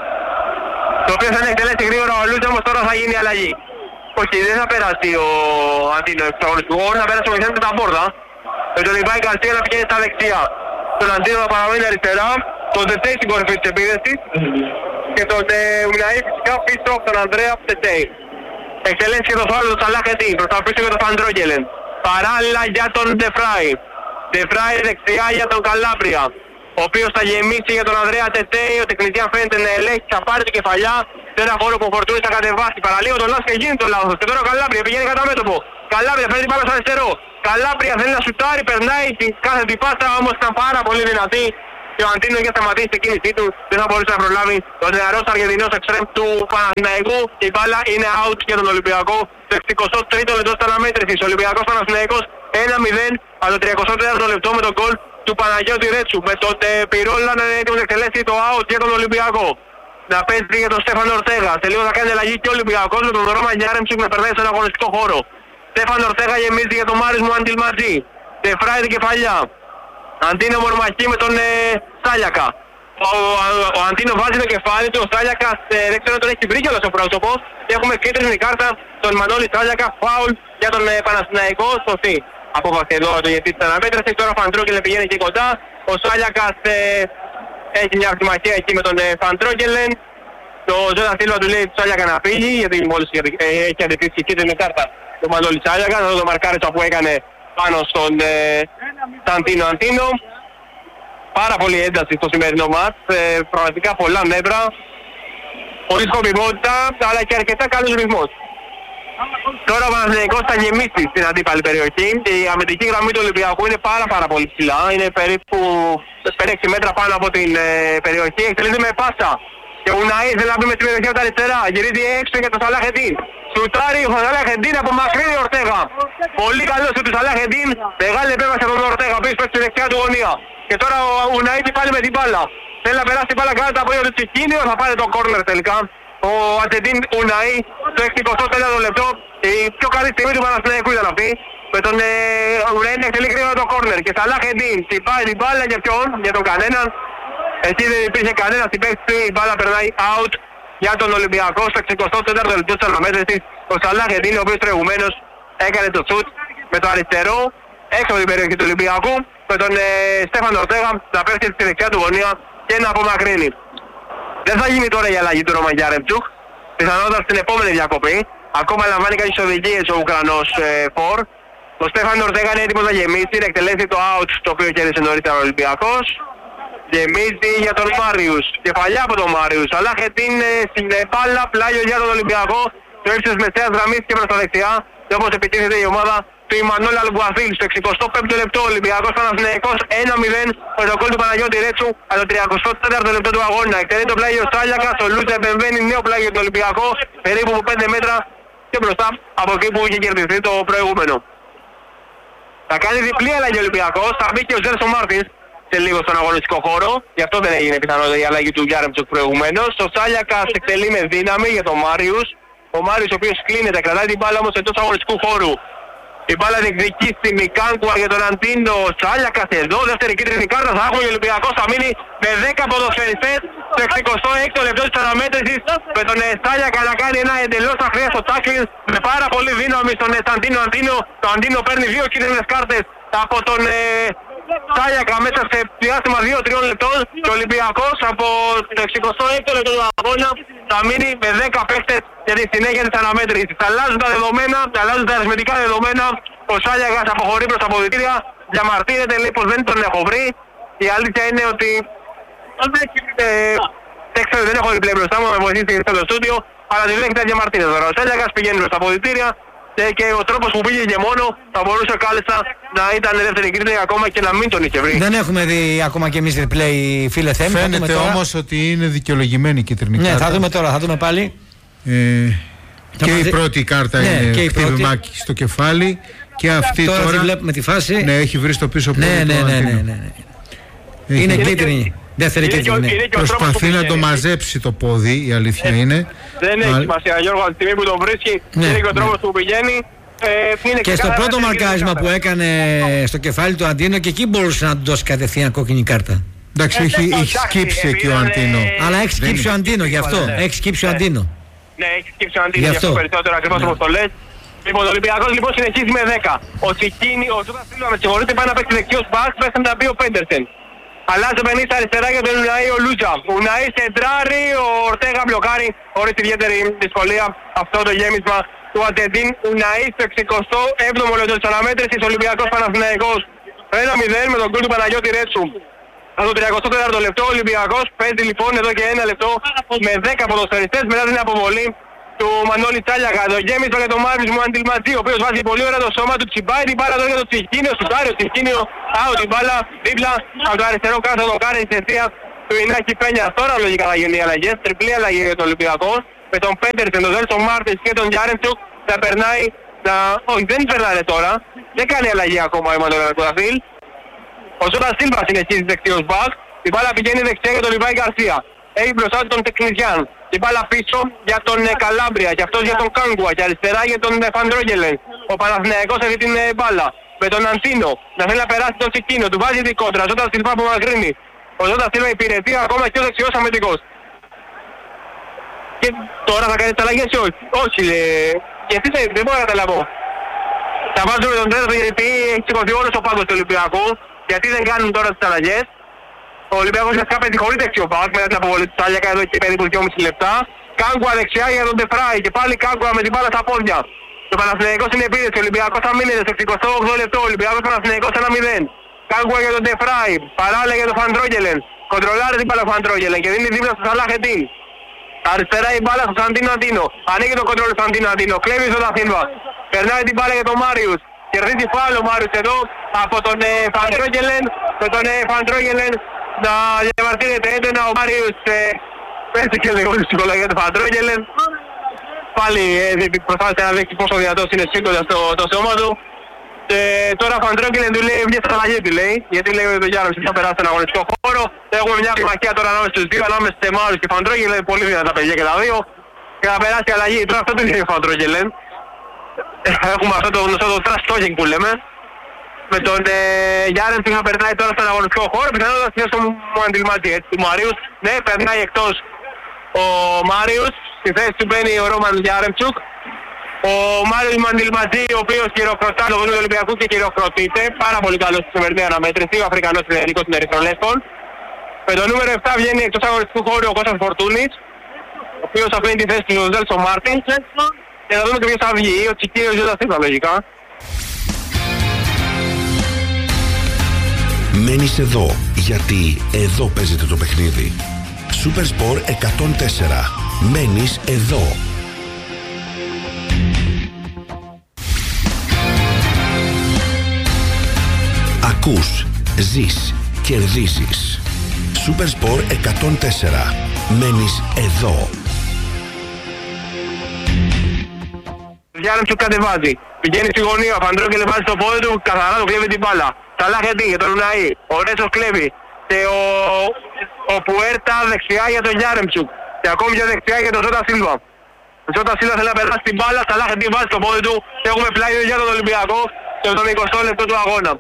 το οποίο θα είναι εκτελέσει γρήγορα ο Λούτσα, όμως τώρα θα γίνει αλλαγή. Όχι, δεν θα περάσει ο Αντίνο εξαγωνιστικό, θα περάσει ο Μιχάλης Ταμπόρδα. Με τον Λιβάη Γκαρσία να πηγαίνει στα δεξιά. Τον Αντίνο θα παραμένει αριστερά, τον Τετέι στην κορυφή της επίδεσης και τον Ουναή φυσικά πίσω από τον Ανδρέα Τετέι. Εκτελέσει και το φάουλ του Σαλάχεντιν, προς τα πίσω για τον Φαντρόγκελεν. Παράλληλα για τον Ντεφράι. Ντεφράι δεξιά για τον Καλάμπρια, ο οποίος θα γεμίσει για τον Ανδρέα Τετέι. Ο Τεχνητία φαίνεται να ελέγχει, θα πάρει την κεφαλιά σε ένα χώρο που ο Φορτούνης θα κατεβάσει. Παραλίγο τον λάθος και γίνει το λάθος. Και τώρα ο Καλάμπρια πηγαίνει κατά μέτωπο. Καλάμπρια φέρνει την μπάλα στο αριστερό. Καλάμπρια θέλει να σουτάρει, περνάει την κάθε την πάσα, όμως ήταν πάρα πολύ δυνατή. Και ο Αντίνο είχε σταματήσει την κίνησή του, δεν θα μπορούσε να προλάβει τον νεαρός Αργεντινός εξτρέμ του Παναθηναϊκού. Και η μπάλα είναι out για τον Ολυμπιακό. Στο 63ο λεπτό της αναμέτρησης, ο Ολυμπιακός Παναθηναϊκός 1-0 από το 34ο λεπτό με τον γκολ του Παναγιώτη Ρέτσου. Με τον Πυρόλα να είναι έτοιμος να εκτελέσει το out για τον Ολυμπιακό. Να παίζει για τον Στέφανο Ορτέγα. Σε λίγο θα κάνει αλλαγή και ο Ολυμπιακός με τον Ρώμα Γιάρεμψικ να περνάει στον αγωνιστικό χώρο. Στέφανο Ορτέγα γεμίζει για τον Μάρις Μουαντιλμαντζή. Τεφράει την κεφαλιά. Αντίνο μορμαχεί με τον Σάλιακα. Ο Αντίνο βάζει το κεφάλι του, ο Σάλιακας δεν ξέρω αν τον έχει βρει κιόλας στο πρόσωπο. Και έχουμε κίτρινη κάρτα τον Μανώλη Σάλιακα, φάουλ για τον Παναθηναϊκό, σωστή απόφαση εδώ το γιατί της αναμέτρησης. Τώρα ο Φαντρόγκελεν πηγαίνει εκεί κοντά. Ο Σάλιακας έχει μια συμμαχία εκεί με τον Φαντρόγκελεν. Το Ζώτα Σίλβα του λέει του Σάλιακα να φύγει γιατί μόλις έχει αντιπίσει κίτρινη κάρτα τον Μανώλη Σάλιακα. Θα δω το μαρκάρισμα που έκανε πάνω στον Αντίνο. Πάρα πολύ ένταση στο σημερινό μάτς, πραγματικά πολλά νεύρα, πολύ σκοπιμότητα, αλλά και αρκετά καλός ρυθμός. Τώρα ο Παναθηναϊκός θα γεμίσει στην αντίπαλη περιοχή. Η αμυντική γραμμή του Ολυμπιακού είναι πάρα πολύ ψηλά, είναι περίπου 5-6 μέτρα πάνω από την περιοχή, εκτελείται με πάσα. Και ο Ουναή θέλει να μπει με την περιοχή από τα αριστερά, γυρίζει έξω για τον Σαλάχεντιν. Σουτάρει ο Σαλάχεντιν από μακρύνει ο Ορτέγα. Πολύ καλός του Σαλάχεντιν, μεγάλη επέμβαση από τον Ορτέγα, πίσω στη δεξιά του γωνία. Και τώρα ο Ουναή πάλι με την μπάλα. Θέλει να περάσει την μπάλα κάτω από το Τσικίνιο, θα πάρει το κόρνερ τελικά. Ο Ατζεντίν Ουναή στο 64ο λεπτό. Η πιο καλή στιγμή του Παναθηναϊκού ήταν αυτή. Με τον Ουναή να εκτελεί γρήγορα το κόρνερ. Και Σαλάχεντιν την πάει την μπάλα για ποιον, για τον κανέναν. Εκεί δεν υπήρχε κανένα συμπαίκτης, η μπάλα περνάει out για τον Ολυμπιακό στο 64ο λεπτό της αναμέτρησης. Ο Σαλάχετιν, ο οποίος προηγουμένως έκανε το σουτ με το αριστερό έξω από την περιοχή του Ολυμπιακού, με τον Στέφανο Ορτέγα να πέφτει στη δεξιά του γωνία και να απομακρύνει. Δεν θα γίνει τώρα η αλλαγή του Ρωμαν Γιάρεμτσουκ, πιθανότατα στην επόμενη διακοπή. Ακόμα λαμβάνει κάποιες οδηγίες ο Ουκρανός φορ. Ο Στέφανο Ορτέγα είναι έτοιμος να γεμίσει, να εκτελέσει το out το οποίο κέρδισε νωρίτερα ο Ολυμπιακός. Γεμίζει για τον Μάριους, κεφαλιά από τον Μάριους. Σαλάχετιν στην μπάλα, πλάγιο για τον Ολυμπιακό. Το ύψος μεσαίας γραμμής και προς τα δεξιά. Και όπως επιτίθεται η ομάδα του Ιμανόλ Αλγκουαθίλ στο 65ο λεπτό. Ολυμπιακός Παναθηναϊκός 1-0 με το γκολ του Παναγιώτη Ρέτσου από το 34ο λεπτό του αγώνα. Εκτελεί το πλάγιο Σάλιακας, ο Λούτσα επεμβαίνει νέο πλάγιο του Ολυμπιακό, περίπου 5 μέτρα και μπροστά από εκεί που είχε κερδιθεί το προηγούμενο. Θα κάνει διπλή αλλαγή ο Ολυμπιακός, θα μπει και ο Ζέρσο Μάρτινς σε λίγο στον αγωνιστικό χώρο, γι' αυτό δεν έγινε πιθανότητα η αλλαγή του Γιάρεμτσουκ προηγουμένως. Ο Σάλιακας εκτελεί με δύναμη για τον Μάριους. Ο Μάριους ο οποίος κλείνεται, κρατάει την μπάλα όμως εντός αγωνιστικού χώρου. Η μπάλα διεκδικεί στην Μικάνκουα για τον Αντίνο. Σάλιακας εδώ, δεύτερη κίτρινη κάρτα. Θα έχουμε ο Ολυμπιακός, θα μείνει με 10 ποδοσφαιριστές στο 66ο λεπτό της αναμέτρησης. Με τον Σάλιακα να κάνει ένα εντελώς αχρίαστο τάκλινγκ με πάρα πολύ δύναμη στον Αντίνο. Το Αντίνο παίρνει 2 κίτρινες κάρτες από τον Σάλιακα μέσα σε διάστημα 2-3 λεπτών. Και ο Ολυμπιακός από το 66ο λεπτό του αγώνα θα μείνει με 10 παίκτες για τη συνέχεια της αναμέτρησης. Αλλάζουν τα δεδομένα, αλλάζουν τα αριθμητικά δεδομένα. Ο Σάλιακας αποχωρεί προς τα αποδυτήρια, διαμαρτύρεται, λέει πως δεν τον έχω βρει. Η αλήθεια είναι ότι δεν έχω replay μπροστά μου, με βοηθήσει στο στούντιο, αλλά τη λέγεται διαμαρτύρεται τώρα. Ο Σάλιακας πηγαίνει προς τα αποδυτήρια και ο τρόπος που πήγε και μόνο θα μπορούσε κάλλιστα να ήταν δεύτερη κίτρινη ακόμα και να μην τον είχε βρει. Δεν έχουμε δει ακόμα και εμείς replay, φίλε Θέμη. Φαίνεται όμως ότι είναι δικαιολογημένη η κίτρινη κάρτα. Ναι, θα δούμε τώρα, θα δούμε πάλι. Και η πρώτη κάρτα είναι χτυπημάκι στο κεφάλι. Και αυτή τώρα τη βλέπουμε τη φάση. Ναι, έχει βρει στο πίσω πόδι. Ναι. Είναι κίτρινη. Δεύτερη κίτρινη. Προσπαθεί να το μαζέψει το πόδι, η αλήθεια είναι. Δεν έχει σημασία, Γιώργο, από τη στιγμή που τον βρίσκει, είναι και ο τρόπος που πηγαίνει. Και στο πρώτο μαρκάρισμα που έκανε στο κεφάλι του Αντίνο, και εκεί μπορούσε να του δώσει κατευθείαν κόκκινη κάρτα. Εντάξει, έχει σκύψει εκεί ο Αντίνο. Αλλά έχει σκύψει ο Αντίνο γι' αυτό. Έχει σκύψει ο Αντίνο. Ναι, έχει σκύψει ο Αντίνο γι' αυτό περισσότερο, ακριβώς όπως το λες. Λοιπόν, ο Ολυμπιακός λοιπόν συνεχίζει με 10. Ο Τσικίνη, ο Ζούκα Σίλβα, με συγχωρείτε, πάει να παίξει δεξιός μπακ, μέσα να μπει ο Πέντερσεν. Αλλάζει ο 50 αριστερά για τον Ουναή ο Λούτσα. Ο Ουναή σεντράρει, ο Ορτέγα μπλοκάρει χωρίς ιδιαίτερη δυσκολία αυτό το γέμισμα του Ατεντίν. Ουναή στο 67ο λεπτό της αναμέτρησης, Ολυμπιακός Παναθηναϊκός 1-0 με τον γκολ του Παναγιώτη Ρέτσου. Στο 34ο λεπτό ο Ολυμπιακός παίζει λοιπόν εδώ και 1 λεπτό με 10 ποδοσφαιριστές μετά την αποβολή του Μανώλη Τσάλιακα. Το γέμισμα για τον Μάριους Μουαντιλματζή, ο οποίος βάζει πολύ ωραία το σώμα του, τσιμπάει την μπάλα τώρα για το Τσικίνιο, σουτάρει ο Τσικίνιο, out την μπάλα δίπλα από το αριστερό κάτω το κάνει στην αιστεία του Ινάκη Πένιας. Τώρα λογικά θα γίνουν οι αλλαγές, τριπλή αλλαγή για τον Ολυμπιακό, με τον Πέντερσεν, τον Ζέλσον Μάρτινς και τον Γιάρεμτσουκ θα περνάει, όχι δεν περνάνε τώρα, δεν κάνει αλλαγή ακόμα η Ιμανόλ Αλγκουαθίλ. Ο Ζούκα Σίλβα συνεχίζει δεξιός μπακ, η μπάλα πηγαίνει δεξιά για τον Λιβάη Γκαρσία. Έχει μπροστά του τον Τεκνιζιάν. Την μπάλα πίσω για τον Καλάμπρια και αυτός για τον Κάγκουα και αριστερά για τον Φαντρόγελεν. Ο Παναθηναϊκός έχει την μπάλα με τον Αντίνο να θέλει να περάσει τον Τσικίνο. Του βάζει την κόντρα. Ζώτα Σίλβα που μακρύνει. Ο Ζώτα Σίλβα υπηρετεί ακόμα και ο δεξιός αμυντικός. Και τώρα θα κάνει τις αλλαγές ή όχι? Όχι, γιατί δεν μπορώ να καταλάβω. Θα βάζουμε τον τρίτο γιατί έχει σηκωθεί όλος ο πάγκος του Ολυμπιακού. Γιατί δεν κάνουν τώρα τις αλλαγές. Ο Ολυμπιακός βασικά παίζει χωρίς δεξιό μπακ μετά την αποβολή του Σάλιακα εδώ και περίπου 2,5 λεπτά. Κάγκουα δεξιά για τον Ντεφράι και πάλι Κάγκουα με την μπάλα στα πόδια. Το Παναθηναϊκός είναι επίδεση, ο Ολυμπιακός θα μείνει στο 68 λεπτό, ο Ολυμπιακός Παναθηναϊκός 1-0. Κάγκουα για τον Ντεφράι, παράλληλα για τον Φαντρόγελεν. Κοντρολάρει την μπάλα Φαντρόγελεν και δίνει δίπλα στο Σαλάχετιν. Αριστερά η μπάλα στο Σαντίνο Αντίνο. Ανοίγει το κοντρόλ στο Σαντίνο Αντίνο. Κλέβει στο Δαθήνβα. Περνάει την μπάλα για τον Μάριους. Κερδίζει φάουλ ο Μάριους εδώ από τον Φαντρόγελεν. Με τον Φαντρόγελεν να διαμαρτύρεται έντονα. Ο Μάριους πέφτει και λίγο στην ψυχολογία του Φαντρόγελεν. Πάλι προσπάθησε να δείξει πόσο δυνατός είναι σήκοντας το σώμα του. Τώρα ο Φαντρόγελεν του λέει βγες αλλαγή του λέει. Γιατί λέει το Γιάννος θα περάσει στον αγωνιστικό χώρο. Έχουμε μια κλιμακία τώρα ανάμεσα στους δύο, ανάμεσα σε Μάριους και Φαντρόγελεν. Πολύ δυνατά παιδιά και τα δύο. Και θα περάσει αλλαγή. Τώρα αυτό δεν είναι ο Φαντρόγελεν. Έχουμε αυτό το γνωστό το trash talking που λέμε. με τον Γιάρεμ που θα περνάει τώρα στον αγωνιστικό χώρο. Πιθανότατα στη θέση του Μαντιλματζή. Έτσι, του Μαρίους, ναι, περνάει εκτός ο Μάριους. Στη θέση του μπαίνει ο Ρόμαν Γιάρεμτσουκ. Ο Μάριος Μαντιλματζή, ο οποίος χειροκροτά το γόνιο του Ολυμπιακού και χειροκροτείται. Πάρα πολύ καλός στη σημερινή αναμέτρηση. Ο Αφρικανός Ελληνικός των Ερυθρολέσπων. Με το νούμερο 7 βγαίνει εκτός αγωνιστικού χώρου ο Κώστας Φορτούνης, ο οποίος αφήνει τη θέση του Ζέλσο Μάρτιν. Και θα δούμε και ποιος θα βγει. Ο Τσικίριος Γιώτα Σίλβα λογικά. Μένεις εδώ, γιατί εδώ παίζεται το παιχνίδι. Super Sport 104. Μένεις εδώ. Ακούς, ζεις, κερδίζεις. Super Sport 104. Μένεις εδώ. Γιάννη κατεβάζει. Πηγαίνει στη γωνία, Φαντρόκελε βάζει στο πόδι του, καθαρά το κλέβει την μπάλα. Σαλάχεντι για τον Ουναή. Ο Ρέτσος κλέβει. Και ο Πουέρτα δεξιά για τον Γιάρεμτσουκ. Και ακόμη για δεξιά για τον Ζώτα Σίλβα. Ο Ζώτα Σίλβα θέλει να περάσει την μπάλα, Σαλάχεντι βάζει στο πόδι του. Και έχουμε πλάγιο για τον Ολυμπιακό και τον 20 λεπτό του αγώνα.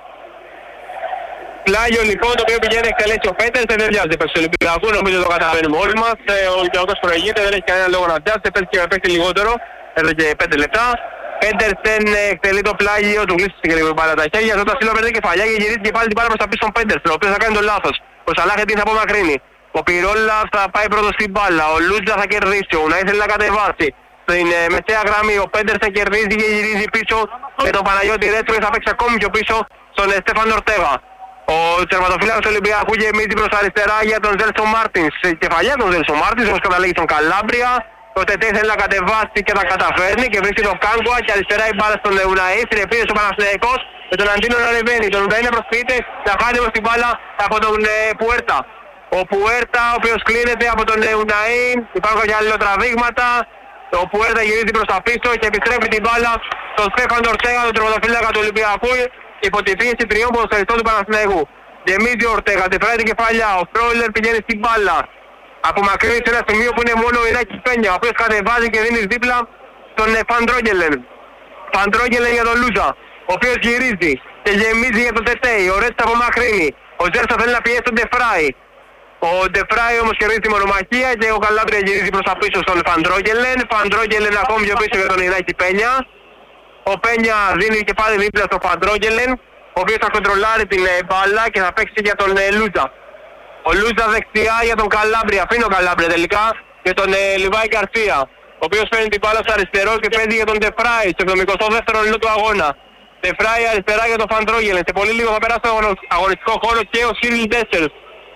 Πλάγιο λοιπόν το οποίο πηγαίνει να εκτελέσει ο Πέτερς, δεν βιάζεται πέσει του Ολυμπιακού, νομίζω το καταλαβαίνουμε όλοι μας. Ο Ολυμπιακός προηγείται, δεν έχει κανένα λόγο να βιάζεται, πέσει και παίξει λιγότερο, εδώ και 5 λεπτά. Πέτερς δεν εκτελεί το πλάγιο, του γλύσσε και λίγο μπάλα τα χέρια, Ζώτα Σίλβα παίρνει κεφαλιά και γυρίζει και πάλι την μπάλα προς τα πίσω στον Πέτερς, ο οποίος θα κάνει το λάθος. Ο Σαλάχεντι θα απομακρύνει. Ο Πυρόλα θα πάει πρώτος στην μπάλα, ο Λούτζα θα κερδίσει, ο Ουναή θέλει να κατεβάσει. Στην μεσαία γραμμή ο Πέτερς θα κερδίζει και γυρίζει πίσω με τον Παναγιώτη Ρέτσο και θα παίξει ακόμη πιο πίσω στον Στέφαν Ορτέγα. Ο τερματοφύλακας του Ολυμπιακού γεμίζει προς αριστερά για τον Ζέλσο Μάρτινς. Κεφαλιά τον Ζέλσο Μάρτινς, όπως καταλήγει στον Καλάμπρια. Ο Τετέ θέλει να κατεβάσει και τα καταφέρνει και βρίσκει τον Κάγκουα και αριστερά η μπάλα στον Ουναή. Στην επίθεση ο Παναθηναϊκός με τον Αντίνο να ανεβαίνει. Τον Ουναή να προσποιείται να χάνει όμως την μπάλα από τον Πουέρτα. Ο Πουέρτα, ο οποίος κλείνεται από τον Ουναή. Υπάρχουν και αλληλοτραβήγματα. Ο Πουέρτα γυρίζει προς τα πίσω και επιστρέφει την μπάλα στον Στέφαν Ορτέγα, τον τερματοφύλακα του Ολυμπιακού. Υπό τη πίεση τριών ποδοσφαιριστών του Παναθηναϊκού. Γεμίζει ο Ορτέγα, τεφράει την κεφαλιά. Ο Φρόιλερ πηγαίνει στην μπάλα. Απομακρύνει σε ένα σημείο που είναι μόνο ο Ιράκη Πένια, ο οποίος κατεβάζει και δίνει δίπλα τον Φαντρόγγελεν. Φαντρόγγελεν για τον Λούζα, ο οποίος γυρίζει και γεμίζει για τον Τετέι. Ο Ρέτς απομακρύνει. Ο Ζέρσα θέλει να πιέσει τον Ντεφράι. Ο Ντεφράι όμως κερδίζει τη μονομαχία και ο Καλάμπρια γυρίζει προς τα πίσω στον Φαντρόγγελεν. Φαντρόγγελεν ακόμη πιο πίσω για τον Ιράκη Πένια. Ο Πένια δίνει και πάλι δίπλα στο Φαντρόγγελεν, ο οποίος θα κοντρολάρει την μπάλα και θα παίξει για τον Λούτζα. Ο Λούτζα δεξιά για τον Καλάμπρια, αφήνει ο Καλάμπρια τελικά, και τον Λιβάη Γκαρσία, ο οποίος παίρνει την μπάλα στο αριστερό και παίζει για τον Ντεφράι, στο 72ο λεπτό του αγώνα. Ντεφράι αριστερά για τον Φαντρόγγελεν, σε πολύ λίγο θα περάσει στον αγωνιστικό χώρο και ο Σίριλ Ντέσσελς.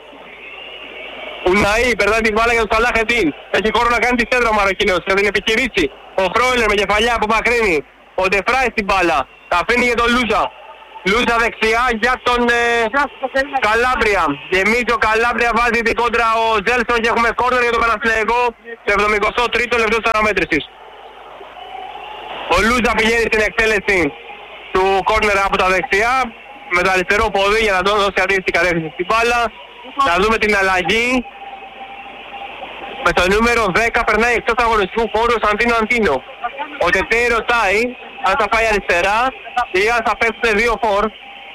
Ουναή περνάει την μπάλα για τον Σαλάχεντιν, έχει χώρο να κάνει τη σέντρα ο Μαροκινός, θα την επιχειρήσει. Ο Φρόιλερ με κεφαλιά απομακρύνει. Ο Ντεφράι στην μπάλα, τα αφήνει για τον Λούζα. Λούζα δεξιά για τον Καλάμπρια. Γεμίζει ο Καλάμπρια, βάζει την κόντρα ο Ζέλσον και έχουμε κόρνερ για τον Παναθηναϊκό στο 73ο λεπτό της αναμέτρησης. Ο Λούζα πηγαίνει στην εκτέλεση του κόρνερ από τα δεξιά με το αριστερό πόδι για να τον δώσει αντίστοιχη κατεύθυνση στην μπάλα. Θα δούμε την αλλαγή. Με το νούμερο 10 περνάει εκτός αγωνιστικού χώρου ο Σαντίνο Αντίνο. Ο Τετέ ρωτάει αν θα πάει αριστερά ή αν θα πέφτουν δύο φορ.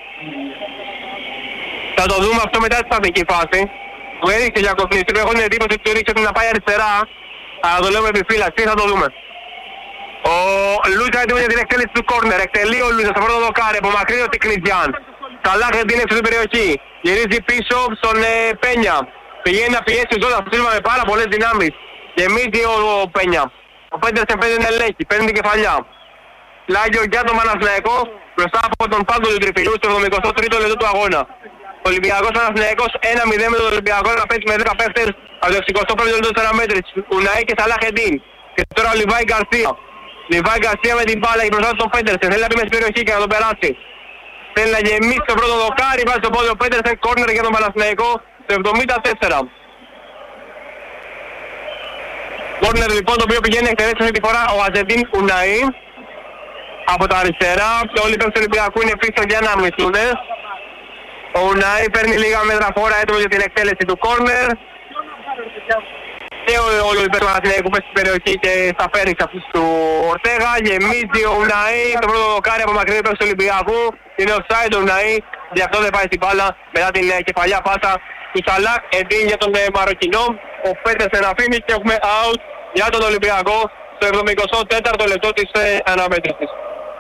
Θα το δούμε αυτό μετά τη στατική φάση. Του έδειξε για κοφνιστή, έχω την εντύπωση ότι του έδειξε ότι να πάει αριστερά. Αλλά το λέω με επιφύλαξη, θα το δούμε. Ο Λούτζα έτοιμο για την εκτέλεση του κόρνερ. Εκτελεί ο Λούτζα στο πρώτο δοκάρι, απομακρύνει ο Τικνιτζιάν. Σαλάχ την έξω στην περιοχή. Γυρίζει πίσω στον Πένια. Πηγαίνει να πιέσει ο Ζώτα Σίλβα με πάρα πολλές δυνάμεις. Γεμίζει ο Πένια. Ο Πέντερς παίρνει την ελέγχη, παίρνει την κεφαλιά. Πλάγιο για τον Παναθηναϊκό μπροστά από τον Πάντο του Τριφυλού στο 73ο λεπτό του αγώνα. Ο Ολυμπιακός Παναθηναϊκός 1-0 με τον Ολυμπιακό να παίξει με 10 παίχτες από το 65ο λεπτό της αναμέτρησης. Ουναή και Σαλάχεντιν. Και τώρα ο Λιβάη Γκαρσία. Λιβάη Γκαρσία με την μπάλα και μπροστά του τον Πέντερς. Θέλει να πει μέσα στην περιοχή και να τον περάσει. Θέλει να γεμίσει το πρώτο δοκάρι, βάζει το πόδι ο Πέντερς, κόρνερ για τον Παναθηναϊκό στο 74. Κόρνερ λοιπόν το οποίο πηγαίνει εκτελέσει αυτή τη φορά ο Αζεντίν Ουναή. Από τα αριστερά, και όλοι οι παίκτες του Ολυμπιακού είναι πίσω για να μισούν. Ο Ουναή παίρνει λίγα μέτρα φόρα έτοιμο για την εκτέλεση του κόρνερ. και ο Παναθηναϊκού μέσα στην περιοχή και στα φέρνει αυτούς του Ορτέγα. Γεμίζει ο Ουναή, το πρώτο δοκάρι από μακρινή παίκτης του Ολυμπιακού. Είναι offside ο Ουναή, γι' αυτό δεν πάει στην μπάλα μετά την κεφαλιά πάσα του Σαλάχ. Εντύν για τον Μαροκινό, ο Πέτερσεν αφήνει και έχουμε out για τον Ολυμπιακό στο 74ο λεπτό της αναμέτρησης.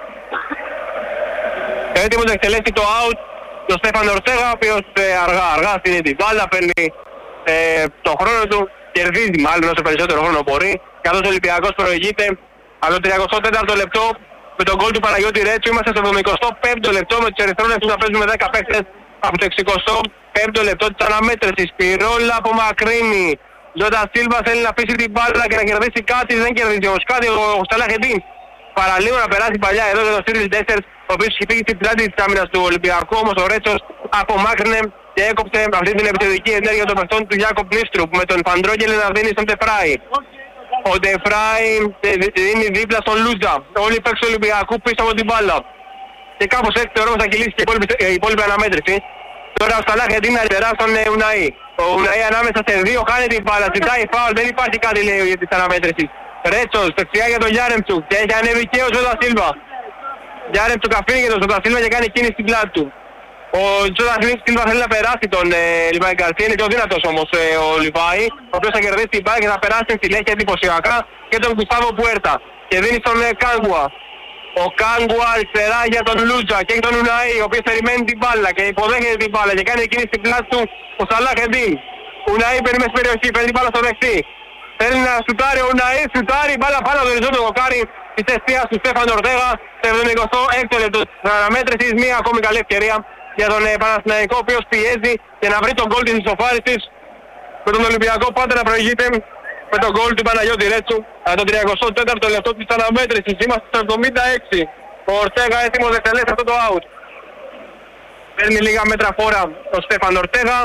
Έτοιμος να εκτελέσει το out τον Στέφανο Ορτέγα, ο οποίος αργά στείνει την μπάλα, παίρνει το χρόνο του, κερδίζει μάλλον όσο περισσότερο χρόνο μπορεί, καθώς ο Ολυμπιακός προηγείται από το 34ο λεπτό με τον γκολ του Παναγιώτη Ρέτσου. Είμαστε στο 75ο λεπτό με τους ερυθρόλεπτους να παίζουμε 10 παίκτες από το 65ο λεπτό της αναμέτρησης. Πυρόλα απομακρύνει. Τζόντα Σίλβα θέλει να αφήσει την μπάλα και να κερδίσει κάτι, δεν κερδίζει όμως κάτι. Ο Σαλάχ Εντίν παραλίγο να περάσει παλιά εδώ για τον Σίρις Ντέσσερς, ο οποίος έχει φύγει στην πλάτη της άμυνας του Ολυμπιακού, όμως ο Ρέτσος απομάκρυνε και έκοψε αυτή την επιθετική ενέργεια των παιχτών του Γιάκοπ Νίστρουπ με τον Παντρόγγελ να δίνει στον Τεφράι. Ο Τεφράι δίνει δίπλα στον Λούτζα. Όλοι οι παίκτες του Ολυμπιακού πίσω από την μπάλα. Και κάπως έτσι θεωρώ θα κυλήσει και η υπόλοιπη αναμέτρηση. Τώρα ο Σαλάχ Εντίν αριστερά στον Ουναή. Ο Ουναή ανάμεσα σε δύο χάνει την μπάλα, ζητάει φάουλ, δεν υπάρχει κάτι λέει για τις αναμέτρησης. Ρέτσος, δεξιά για τον Γιάρεμτσουκ και έχει ανέβει και ο Τζόντα Σίλβα. Γιάρεμτσουκ αφήνει και τον Τζόντα Σίλβα και κάνει κίνηση στην πλάτη του. Ο Τζόντα Σίλβα θέλει να περάσει τον Λιβάη Γκαρσία, είναι πιο δυνατός όμως ο Λιβάη, ο οποίος θα κερδίσει την μπάλα και θα περάσει στην συνέχεια εντυπωσιακά και τον Γκουστάβο Πουέρτα. Και δίνει στον Κάγκουα. Ο Κάγκουα αριστερά για τον Λούτζα και έχει τον Ουναή, ο οποίος περιμένει την μπάλα και υποδέχεται την μπάλα και κάνει κίνηση στην πλάτη του ο Σαλάχ Εντίν. Ουναή παίρνει μέσα στην περιοχή, παίρνει την μπάλα στο δεξί. Θέλει να σουτάρει ο Ουναή, σουτάρει, μπάλα πάνω από το οριζόντιο δοκάρι της αιστείας του Στέφανο Ορτέγα στο 76ο λεπτό της αναμέτρησης. Μία ακόμη καλή ευκαιρία για τον Παναθηναϊκό, ο οποίος πιέζει για να βρει τον γκολ της ισοφάρισης, με τον Ολυμπιακό πάντα να προηγείται με τον γκολ του Παναγιώτη Ρέτσου το 34ο λεπτό της αναμέτρησης. Είμαστε στο 76. Ο Ορτέγα έτοιμος να εκτελέσει αυτό το out. Παίρνει λίγα μέτρα φόρα ο Στέφανο Ορτέγα,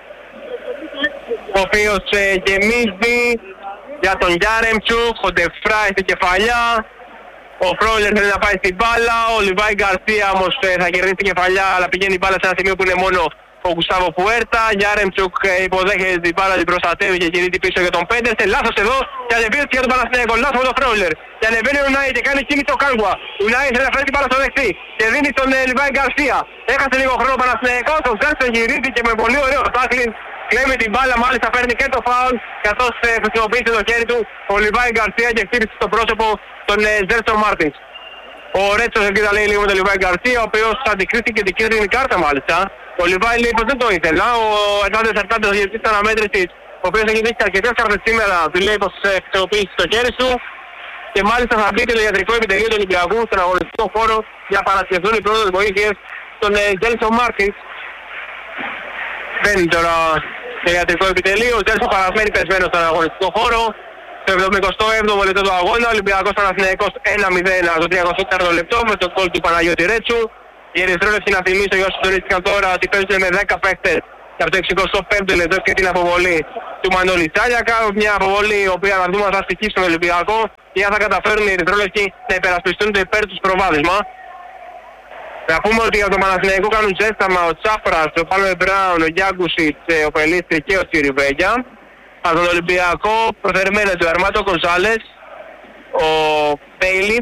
ο οποίος γεμίζει για τον Γιάρεμτσουκ, ο Ντεφράι στην κεφαλιά. Ο Φρόιλερ θέλει να πάει στην μπάλα, ο Λιβάη Γκαρσία όμως θα κερδίσει την κεφαλιά, αλλά πηγαίνει η μπάλα σε ένα σημείο που είναι μόνο ο Γκουστάβο Πουέρτα. Γιάρεμτσουκ υποδέχεται την μπάλα, την προστατεύει και κινείται πίσω για τον Πέντερσεν. Λάθος εδώ και ανεβαίνει για τον Παναθηναϊκό. Λάθος με τον Φρόιλερ. Και ανεβαίνει ο Ουναή και κάνει κίνηση ο Κάγκουα. Ο Ουναή θέλει να φέρει την μπάλα στο δεξί και δίνει στον Λιβάη Γκαρσία. Έχασε λίγο χρόνο ο Παναθηναϊκός, ο Γκάρσια γυρίζει και με πολύ ωραίο τάκλιν κλέβει την μπάλα, μάλιστα παίρνει και το φάουλ καθώς χρησιμοποίησε το χέρι του ο Λιβάη Γκαρσία και χτύπησε στο πρόσωπο τον Ζέλσον Μάρτινς. Ο Ρέτσος εκεί θα λέει λίγο με τον Λιβάη Γκαρσία, ο οποίος αντικρίθηκε την κίτρινη κάρτα μάλιστα. Ο Λιβάη λέει πως δεν το ήθελα. Ο Ερνάντες Αρκάντες, ο διευθυντής της αναμέτρησης, ο οποίος έχει δείξει αρκετές κάρτες σήμερα, του λέει πως χρησιμοποίησε το χέρι του. Και μάλιστα θα μπει και το ιατρικό επιτελείο του Ολυμπιακού στον αγωνιστικό χώρο για να παρασκευθούν οι πρώτες βοήθειες στον Ζέλσον Μάρτινς. Μπαίνει τώρα το ιατρικό επιτελείο, ο Ζέλσον παραμένει πεσμένος στον αγωνιστικό χώρο. Στο 77ο λεπτό του αγώνα, ο Ολυμπιακός Παναθηναϊκός 1-0 στο 34ο λεπτό με τον γκολ του Παναγιώτη Ρέτσου. Οι ερυθρόλεπτοι, να θυμίσω για όσους τονίστηκαν τώρα, ότι παίζουν με 10 παίκτες και από το 65ο λεπτό και την αποβολή του Μανώλη Τσάλιακα. Μια αποβολή η οποία να δούμε θα στοιχεί στον Ολυμπιακό και αν θα καταφέρουν οι ερυθρόλεπτοι να υπερασπιστούν το υπέρ τους προβάδισμα. Να πούμε ότι για τον Παναθηναϊκό κάνουν ζέσταμα ο Τσάπρας, ο Πάλμε Μπράουν, ο Γιάγκουσιτς, ο Πελίστρη και ο Τσιριβέγια. Από τον Ολυμπιακό προθερμαίνεται ο Αρμάτο Κονσάλες, ο Μπέιλι,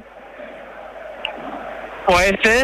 ο Έσε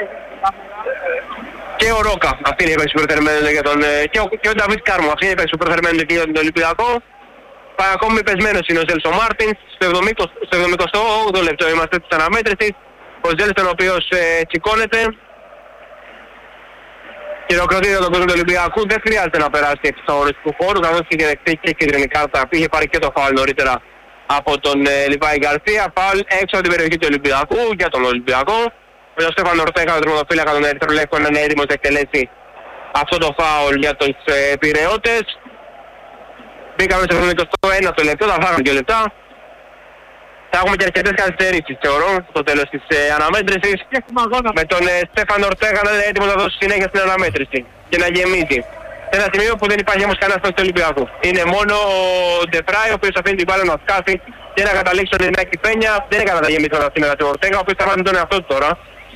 και ο Ρόκα. Αυτή είναι η παίξη που προθερμαίνεται για τον... και ο Νταβίτ Κάρμο. Αυτή είναι η παίξη που προθερμαίνεται και για τον Ολυμπιακό. Ακόμη πεσμένος είναι ο Ζέλσον Μάρτινς. Στο 78ο λεπτό είμαστε της αναμέτρησης. Ο Ζέλσον ο οποίος τσικώνεται. Χειροκροτείται τον κόσμο του Ολυμπιακού, δεν χρειάζεται να περάσει έξω του αγωνιστικού χώρου, καθώς είχε δεχτεί και κίτρινη κάρτα. Είχε πάρει και το φάουλ νωρίτερα από τον Λιβάη Γκαρσία. Φάουλ έξω από την περιοχή του Ολυμπιακού για τον Ολυμπιακό. Με τον Στέφανο Ορτέγα, τον τερματοφύλακα των Ερυθρολεύκων, να είναι έτοιμος να εκτελέσει αυτό το φάουλ για τους Πειραιώτες. Μπήκαμε στο 71ο λεπτό, θα φάγαμε 2 λεπτά. Θα έχουμε και αρκετές καθυστερήσεις θεωρώ στο τέλος της αναμέτρησης, με τον Στέφανο Ορτέγα να είναι έτοιμος να δώσει συνέχεια στην αναμέτρηση και να γεμίζει. Σε ένα σημείο που δεν υπάρχει όμως κανένας παίκτης του Ολυμπιακού. Είναι μόνο ο Ντεφράι, ο οποίος αφήνει την μπάλα να σκάσει και να καταλήξει στον Ινάκη Πένια. Δεν έκανε τα γεμίσματα σήμερα του Ορτέγα, ο οποίος θα βάλει τον εαυτό του τώρα.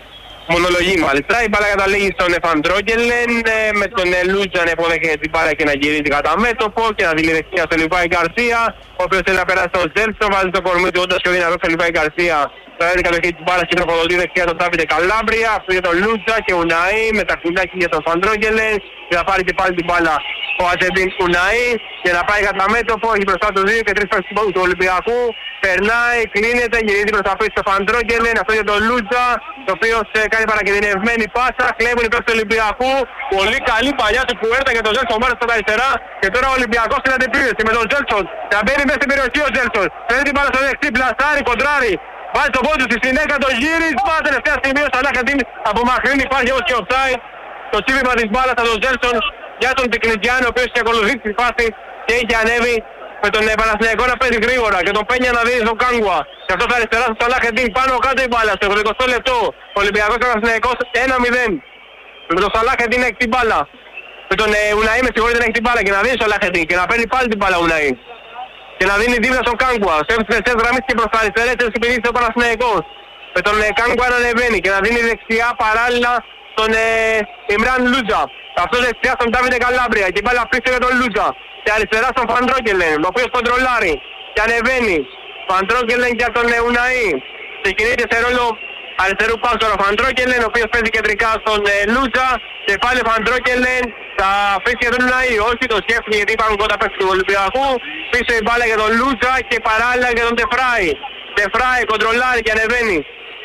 μονολογεί μάλιστα. Η μπάλα καταλήγει στον Φαντρόγκελεν, με τον Λούτζα να υποδέχεται την μπάλα και να γυρίζει κατά μέτωπο και να δίνει δεξιά στο Λιβάη Γκαρσία, ο οποίος θέλει να περάσει στον Τζέλσον, βάζει το κορμί του όντας πιο δυνατό στο Λιβάη Γκαρσία. Θα έρθει κατοχή της μπάλας και τροφοδοτεί δεξιά τον Ντάβιντε Καλάμπρια, αυτό για τον Λούτζα και Ουναή, με τα κουνάκι για τον Φαντρόγκελεν, και θα πάρει και πάλι την μπάλα ο Αζεντίν Ουναή και να πάει κατά μέτωπο, έχει μπροστά του 2 και 3 παίκτες του Ολυμπιακού. Περνάει, κλείνεται, γυρίζει προς τα πίσω στο Φαντρόγκελεν, αυτό για τον Λούτζα, το οποίο κάνει παρακινδυνευμένη πάσα, κλέβουν οι παίκτες του Ολυμπιακού. Πολύ καλή παλιά του Πουέρτα για τον Τζέλσον Μάρτιν στα αριστερά και τώρα ο Ολυμπιακός στην αντιπίεση με τον Τζέλσον. Θα μπαίνει μέσα στην περιοχή ο Τζέλσον, παίρνει την μπάλα στο δεξί, πλασάρει, κοντράρει. Βάζει τον πόδι του στη συνέχεια, το γύρισμα, τελευταία στιγμή ο Σαλάχεντιν απομακρύνει, υπάρχει όμως και offside. Το τσίπημα της μπάλας από τον Τζέλσον για τον Τικνιτζιάνο, ο οποίος έχει ακολουθήσει τη φάση και έχει ανέβει με τον Παναθηναϊκό να παίζει γρήγορα και τον Πένια να δίνει στον Κάγκουα. Και αυτό θα αριστερά στο Σαλάχεντιν, πάνω κάτω η μπάλα στο 20 λεπτό. Ο Ολυμπιακός και ο Παναθηναϊκός 1-0. Με τον Σαλάχεντιν έχει την μπάλα. Με τον Ουναή με συγχωρείτε να έχει την μπάλα και να δίνει στο Σαλάχεντιν και να παίρνει πάλι την μπάλα Ουναή. Και να δίνει δίπλα στον Κάγκουα. Σε ευθυνές γραμμές και προς τα αριστερά έτσι επιρρήσει ο Παναθηναϊκός. Με τον Κάγκουα να ανεβαίνει και να δίνει δεξιά παράλληλα στον Ιμράν Λούτζα. Αυτός δεξιά στον Ντάβιντε Καλάμπρια και πάλι πίσω για τον Λούτζα. Και αριστερά στον Φαντρόγκελεν, ο οποίος κοντρολάρει και ανεβαίνει. Φαντρόγκελεν για τον Ουναή. Ξεκινείται σε ρόλο αριστερού πάσου ο Φαντρόγκελεν, ο οποίος παίζει κεντρικά στον Λούτζα. Και πάλι Φαντρόγκελεν θα αφήσει για τον Ουναή. Όχι, το σκέφτηκε γιατί υπάρχουν κοντά παίκτες του Ολυμπιακού. Πίσω η μπάλα για τον Λούτζα και παράλληλα για τον Ντεφράι. Ντεφράι κοντρολάρει και ανεβαίνει.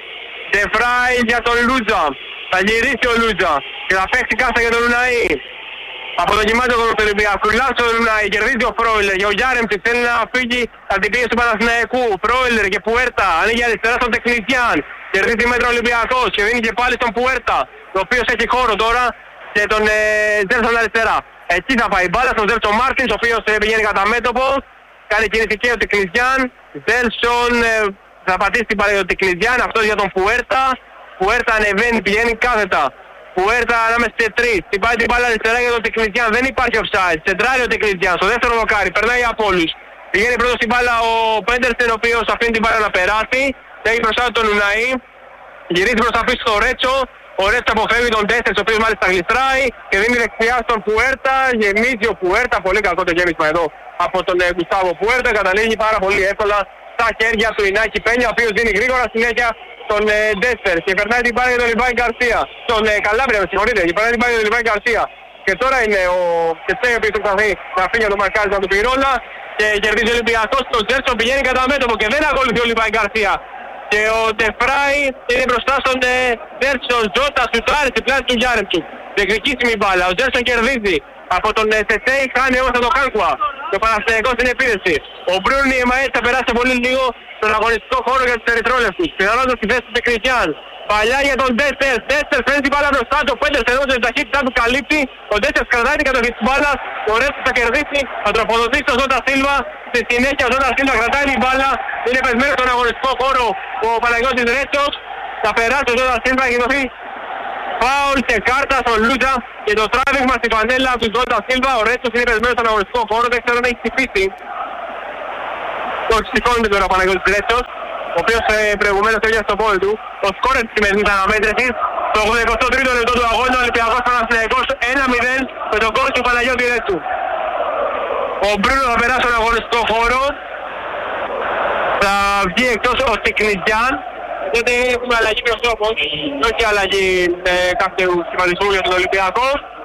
Ντεφράι για τον Λούτζα. Θα γυρίσει ο Λούτζα και θα παίξει κάσα για τον Ουναή. Από το γυμνάσιο του Ολυμπιακού, λάθος ο Ουναή, κερδίζει ο Φρόιλερ και ο Γιάρεμτσικ θέλει να φύγει από την πίεση του Παναθηναϊκού. Φρόιλερ και Πουέρτα, ανοίγει αριστερά στον Τεκνιτζιάν. Κερδίζει μέτρο Ολυμπιακός και δίνει και πάλι στον Πουέρτα, ο οποίος έχει χώρο τώρα και τον Τζέλσον αριστερά. Εκεί θα πάει η μπάλα στον Τζέλσον Μάρτιν, ο οποίος πηγαίνει κατά μέτωπο. Κάνει κινητική ο Τεκνιτζιάν. Τζέλσον θα πατήσει την μπάλα για τον Τεκνιτζιάν, αυτός για τον Πουέρτα. Πουέρτα ανεβαίνει, πηγαίνει κάθετα. Πουέρτα ανάμεσα σε 3. Την πάει την μπάλα αριστερά για τον Τεκνιτζιάν. Δεν υπάρχει offside. Σεντράρει ο Τεκνιτζιάν. Στο δεύτερο δοκάρι. Περνάει από όλους. Πηγαίνει πρώτος στην μπάλα ο Πέντερσεν, ο οποίος αφήνει την μπάλα να περάσει. Έχει μπροστά τον Ουναή. Γυρίζει προς τα πίσω στο Ρέτσο. Ο Ρέτσο αποφεύγει τον Τέσσερς, ο οποίος μάλιστα γλιστράει και δίνει δεξιά στον Πουέρτα. Γεμίζει ο Πουέρτα. Πολύ κακό το γέμισμα εδώ από τον Γκουστάβο Πουέρτα. Καταλήγει πάρα πολύ εύκολα στα χέρια του Ινάκη Πένια, ο οποίος δίνει γρήγορα συνέχεια τον Ντέστερ και περνάει την μπάλα για τον Λιβάη Γκαρσία. Τον Καλάμπρια, με συγχωρείτε, και περνάει την μπάλα για τον Λιβάη Γκαρσία. Και τώρα είναι ο Κετσέι, ο οποίος προσπαθεί να φύγει από το μαρκάρισμα του Πυρόλα και κερδίζει ο Ολυμπιακός. Το Τζέρσον πηγαίνει κατά μέτωπο και δεν ακολουθεί ο Λιβάη Γκαρσία. Και ο Ντεφράι είναι μπροστά στον Τζέρσον. Τζότα σουτάρει στην πλάτη του Γιάρεμτσουκ. Διεκδικήσιμη μπάλα. Ο Τζέρσον κερδίζει από τον Τεσέι, χάνει όμως από τον Κάγκουα. Και ο Παναθηναϊκός στην επίθεση. Ο Μπρούνι Εμαές θα περάσει πολύ λίγο στον αγωνιστικό χώρο για τους ερυθρόλευκους. Πιθανότατα στη θέση του Τεκνιτζιάν. Παλιά για τον Ντέστερ. Ντέστερ φέρνει την μπάλα μπροστά του. Ο Πέντερσεν ενώ την ταχύτητά του καλύπτει. Ο Ντέστερ κρατάει την κατοχή της μπάλας. Ο Ρέτσος θα κερδίσει. Θα τροφοδοτήσει τον Ζώτα Σίλβα. Στη συνέχεια ο Ζώτα Σίλβα κρατάει την μπάλα. Είναι πεσμένος στον αγωνιστικό χώρο ο Παναγιώτης Ρέτσος. Θα περάσει ο Ζώτα Σίλβα και δοθεί φάουλ και κάρτα στον Λούτζα και το τράβηγμα στην πανέλα του Ζώτα Σίλβα. Ο Ρέτσος είναι πεσμένος στον αγωνιστικό χώρο. Δεν ξέρω αν έχει χτυπήσει. Το σηκώνεται τώρα ο Παναγιώτης Ρέτσος, ο οποίος προηγουμένως έβγαινε στο πόδι του. Ο σκόρερ της σημερινής αναμέτρησης, το 83ο λεπτό του αγώνα, ο Ολυμπιακός Παναθηναϊκός 1-0 με τον κόρ του Παναγιώτη Ρέτσου. Ο Μπρούνο θα περάσει στον αγωνιστικό χώρο. Θα βγει εκτός ο Τεκνιτζιάν. Οπότε έχουμε αλλαγή προσώπων, όχι αλλαγή κάποιου σχηματισμού για τον Ολυμπιακό.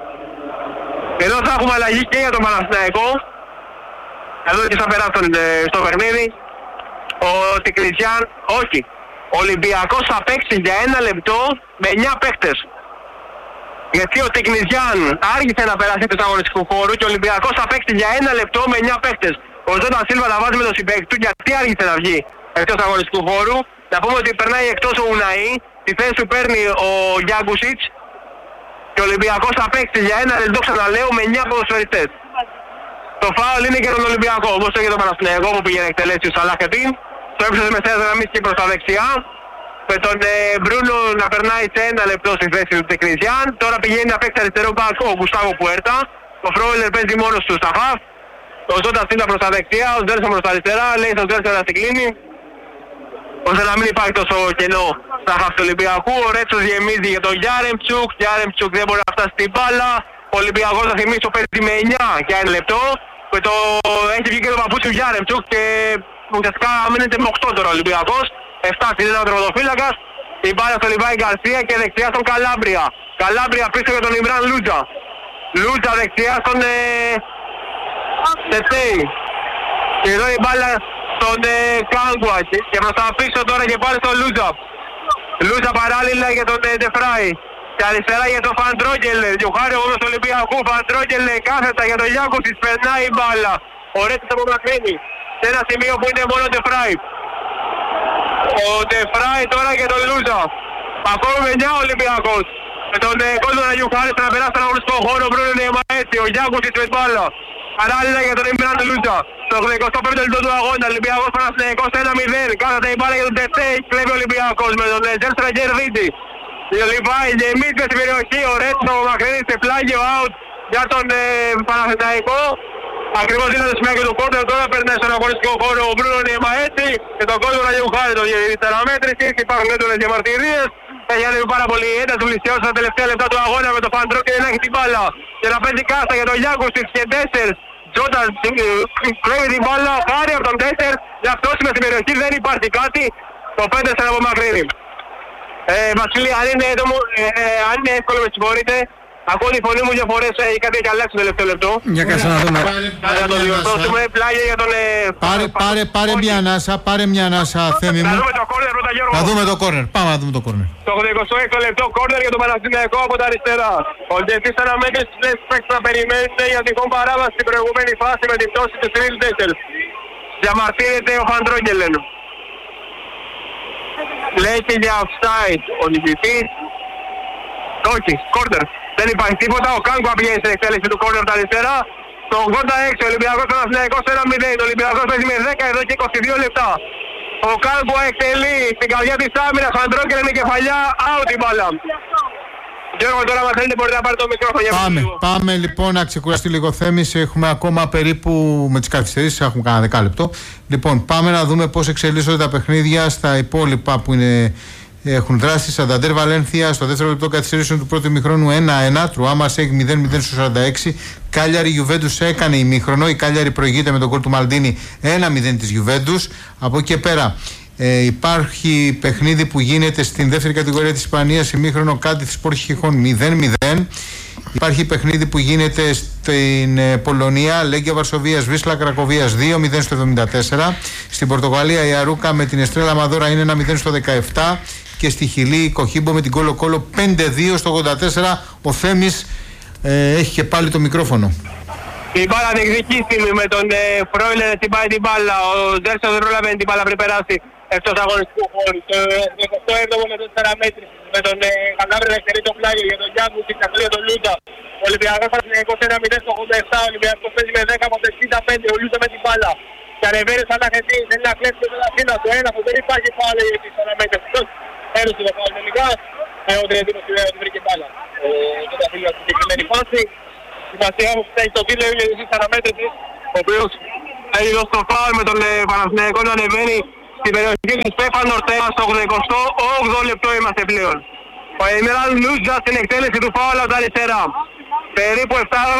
Εδώ θα έχουμε αλλαγή και για τον Παναθηναϊκό. Εδώ και θα περάσουν στο παιχνίδι. Ο Τεκνιτζιάν, όχι. Ο Ολυμπιακός θα παίξει για 1 λεπτό με 9 παίκτες. Γιατί ο Τεκνιτζιάν άργησε να περάσει του αγωνιστικού χώρου και ο Ολυμπιακός θα παίξει για 1 λεπτό με 9 παίκτες. Ο Ζώτα Σίλβα θα βάζει με τον συμπαίκτη του γιατί άργησε να βγει εκτός αγωνιστικού χώρου. Να πούμε ότι περνάει εκτός ο Ουναή, τη θέση του παίρνει ο Γιάγκουσιτς και ο Ολυμπιακός θα παίξει για 1 λεπτό, ξαναλέω, με 9 ποδοσφαιριστές. Το φάουλ είναι και τον Ολυμπιακό, όπως και τον Παναθηναϊκό που πήγαινε εκτελέσει ο Σαλάχεντιν. Το έψασε με μεσαίας γραμμής και προς τα δεξιά. Με τον Μπρούνο να περνάει σε 1 λεπτό στη θέση του Τεκνιτζιάν. Τώρα πηγαίνει να παίξει αριστερό μπακ ο Γκουστάβο Πουέρτα. Ο Φρόιλερ παίζει μόνος του στα χαφ. Ο Ζώτα Σίλβα προς τα δεξιά, ο Τζέρσον προς τα αριστερά. Λέει στον Τζέρσον να την κλείνει. ώστε να μην υπάρχει τόσο κενό στα χαφ του Ολυμπιακού. Ο Ρέτσος γεμίζει για τον Γιάρεμτσουκ. Γιάρεμτσουκ δεν μπορεί να φτάσει στην μπάλα. Ο Ολυμπιακός, θα θυμίσω, παίζει με 9 για 1 λεπτό. Έχει βγει και το παπούτσι του Γιάρεμτσουκ και ουσιαστικά μείνεται με 8 τώρα ο Ολυμπιακός. 7 στην ένα ο τερματοφύλακας. Η μπάλα στο Λιβάη Γκαρσία και δεξιά στον Καλάμπρια. Καλάμπρια πίσω για τον Ιμπράν Λούτζα. Λούτζα δεξιά στον Τετέι. Και εδώ η μπάλα στον Κάγκουα. Και προς τα πίσω τώρα και πάλι στον Λούτζα. Λούτζα παράλληλα για τον Ντεφράι. Και αριστερά για τον Φαντρόγγελε. Διοχάρη όμως του Ολυμπιακού. Φαντρόγγελε κάθετα για τον Γιάκουσιτς. Περνάει η μπάλα. Ο Ρέτσος απομακρύνει. Σε ένα σημείο που είναι μόνο ο Ντεφράι. Ο Ντεφράι τώρα για τον Λούτζα. Ακόμα με 9 Ολυμπιακός. Με τον κόσμο να Γιουχάρη να περάσει στον αγωνιστικό χώρο. Μπρούνε έτσι. Ο Γιάκουσιτς με μπάλα. Παράλληλα για τον Ιμπράν Λούτζα. Στο 25ο λεπτό του αγώνα. Ολυμπιακός Παναθηναϊκός 1-0. Κάθεται η μπάλα για τον Τετέι. Κλέβει ο Ολυμπιακός με τον Τζέρστρα Γερδίτη. Λιβάη γεμίζει στην περιοχή. Ο Ρέτσο μακρύνει σε πλάγιο out για τον Παναθηναϊκό. Ακριβώς είναι το σημείο του κόρτερ. Τώρα περνάει στον αγωνιστικό χώρο ο Μπρούνο Νιεμαέτσι και τον κόσμο να Γιουχάρη τον διαιτητή αναμέτρηση. Υπάρχουν έντονες διαμαρτυρίες. Έχει ανέβει πάρα πολύ ένταση. Πλησιώσει στα τελευταία λεπτά του αγώνα με τον Φαντρό και δεν έχει την μπάλα. Και να παίζει κάστα για τον Γιάκουσιτς και 4. Τζόταν κλέβει την μπάλα. Χάρη από τον 4. Για αυτός είμαι στην περιοχή. Δεν υπάρχει κάτι. Το 5 σε απομακρύνει. Βασίλη, αν είναι εύκολο με συγχωρείτε. Ακούω τη φωνή μου 2 φορές, κάτι έχει αλλάξει το τελευταίο λεπτό. Για κάτσε να δούμε. Να το διορθώσουμε, πλάγια για τον... Πάρε μια ανάσα, Θέμη μου. Να δούμε το κόρνερ πρώτα, Γιώργο. Να δούμε το κόρνερ, πάμε να δούμε το κόρνερ. Το 26ο λεπτό κόρνερ για τον Παναθηναϊκό από τα αριστερά. Ο διαιτητής αναμέτρησης δεν παίξει να περιμένει για τυχόν παράβαση στην προηγούμενη φάση με την πτώση του Σιρίλ Ντέσσελ. Διαμαρτύρεται ο Φαντρόγγελεν. Λέει και για offside ο διαιτητής. Όχι, κόρνερ. Δεν υπάρχει τίποτα, ο Κάγκουα πηγαίνει στην εκτέλεση του κόρνερ τα αριστερά. Το 86 ο Ολυμπιακός Παναθηναϊκός 1-0. Ο Ολυμπιακός παίζει με 10 εδώ και 22 λεπτά. Ο Κάγκουα εκτελεί στην καρδιά της άμυνας. Φαντρόγγελε με κεφαλιά, out η μπάλα. Γιώργο, τώρα μας θέλετε μπορείτε να πάρετε το μικρόφωνο. Πάμε λοιπόν να ξεκουραστεί λίγο Θέμης. Έχουμε ακόμα περίπου με τις καθυστερήσεις, έχουμε κανένα 10 λεπτό. Λοιπόν, πάμε να δούμε πώς εξελίσσονται τα παιχνίδια στα υπόλοιπα που έχουν δράσει. Σανταντέρ Βαλένθια στο δεύτερο λεπτό καθυστερήσεων του πρώτου ημιχρόνου 1-1. Τρουάμα Σέγ 0-0 στο 46. Κάλιαρη Γιουβέντους έκανε ημιχρονό. Η Κάλιαρη προηγείται με τον γκολ του Μαλντίνη 1-0 της Γιουβέντους. Από εκεί και πέρα υπάρχει παιχνίδι που γίνεται στην δεύτερη κατηγορία της Ισπανίας. Ημίχρονο Κάντιθ Σπορ Χιχών 0-0. Υπάρχει παιχνίδι που γίνεται στην Πολωνία, Λέγκια Βαρσοβίας, Βίσλα Κρακοβίας 2-0 στο 74. Στην Πορτογαλία η Αρούκα με την Εστρέλα Μαδόρα είναι 1-0 στο 17. Και στη Χιλή η Κοχίμπο με την Κόλο Κόλο 5-2 στο 84. Ο Θέμης έχει και πάλι το μικρόφωνο. Η μπάλα διεκδικήσιμη με τον Φρόιλερ έτσι πάει την μπάλα. Ο Ντέρσον δεν πρόλαβε την μπάλα πριν περάσει εκτός αγωνιστικού χώρου. Το 27ο με τον 4 μέτρη με τον Καλάβρη να εξαιρεί το πλάγιο για τον Γιάνγκου και καθλία τον Λούτσα. Ο Ολυμπιακός Παναθηναϊκός 1-0 στο 87. Ο Ολυμπιακός παίζει με 10 από το 65. Ο Λούτσα με την μπάλα. Και ανεβαίνει σαν να χαιτεί. Θέλει να κλέψει τον Αθήνα του ένα που δεν υπάρχει πάλι γιατί σαν να μέτρηση. Έρωσε το φάουλ τελικά. Ο Τριαντίνος του βρήκε μπάλα. Και τα φίλια στην συγκεκριμένη φάση. Σημασία όμως έχει το τίτλο είναι η αναμέτρησης, ο οποίος έχει δώσει το φάουλ με τον Παναθηναϊκό να ανεβαίνει στην περιοχή του Στέφαν Ορτέγα στο 88ο λεπτό είμαστε πλέον. Ο Εμιράν Λούτζα στην εκτέλεση του φάουλ από τα αριστερά. Περίπου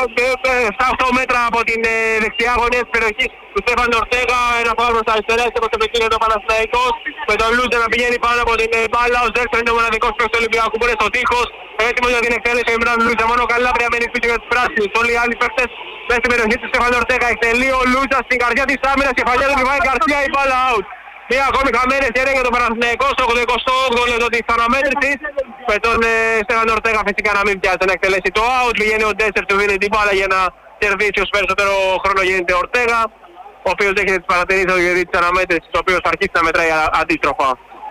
7-8 μέτρα από την δεξιά γωνία της περιοχής του Στέφαν Ορτέγα, ένα φάουλ προς τα αριστερά και προς το πεκίνο του Παναθηναϊκός. Με τον Λούτζα να πηγαίνει πάνω από την μπάλα, ο Ζέρσον είναι ο μοναδικός παίκτης του Ολυμπιακού που είναι στο τείχος. Έτοιμος για την εκτέλεση ο Εμιράν Λούτζα, μόνο Καλάβρια μένει πίσω για τους πράσινους. Όλοι οι άλλοι παίκτες μέσα στην περιοχή του Στέφαν Ορτέγα. Εκτελεί ο Λούτζα στην καρδιά της άμυνας, κεφαλιά του Λιβάη Γκαρσία, η μπάλα out. Μία ακόμη χαμένη ευκαιρία για τον Παναθηναϊκό στο 88ο λεπτό της αναμέτρησης. Με τον Στέφαν Ορτέγα φυσικά να μην πιάσει να εκτελέσει το out. Πηγαίνει ο Ντέσσερ, του δίνει την μπάλα για να κερδίσει όσο περισσότερο χρόνο γίνεται ο Ορτέγα. Ο οποίος δέχεται τις παρατηρήσεις του διαιτητή της αναμέτρησης, ο οποίος θα αρχίσει να μετράει αντίστροφα.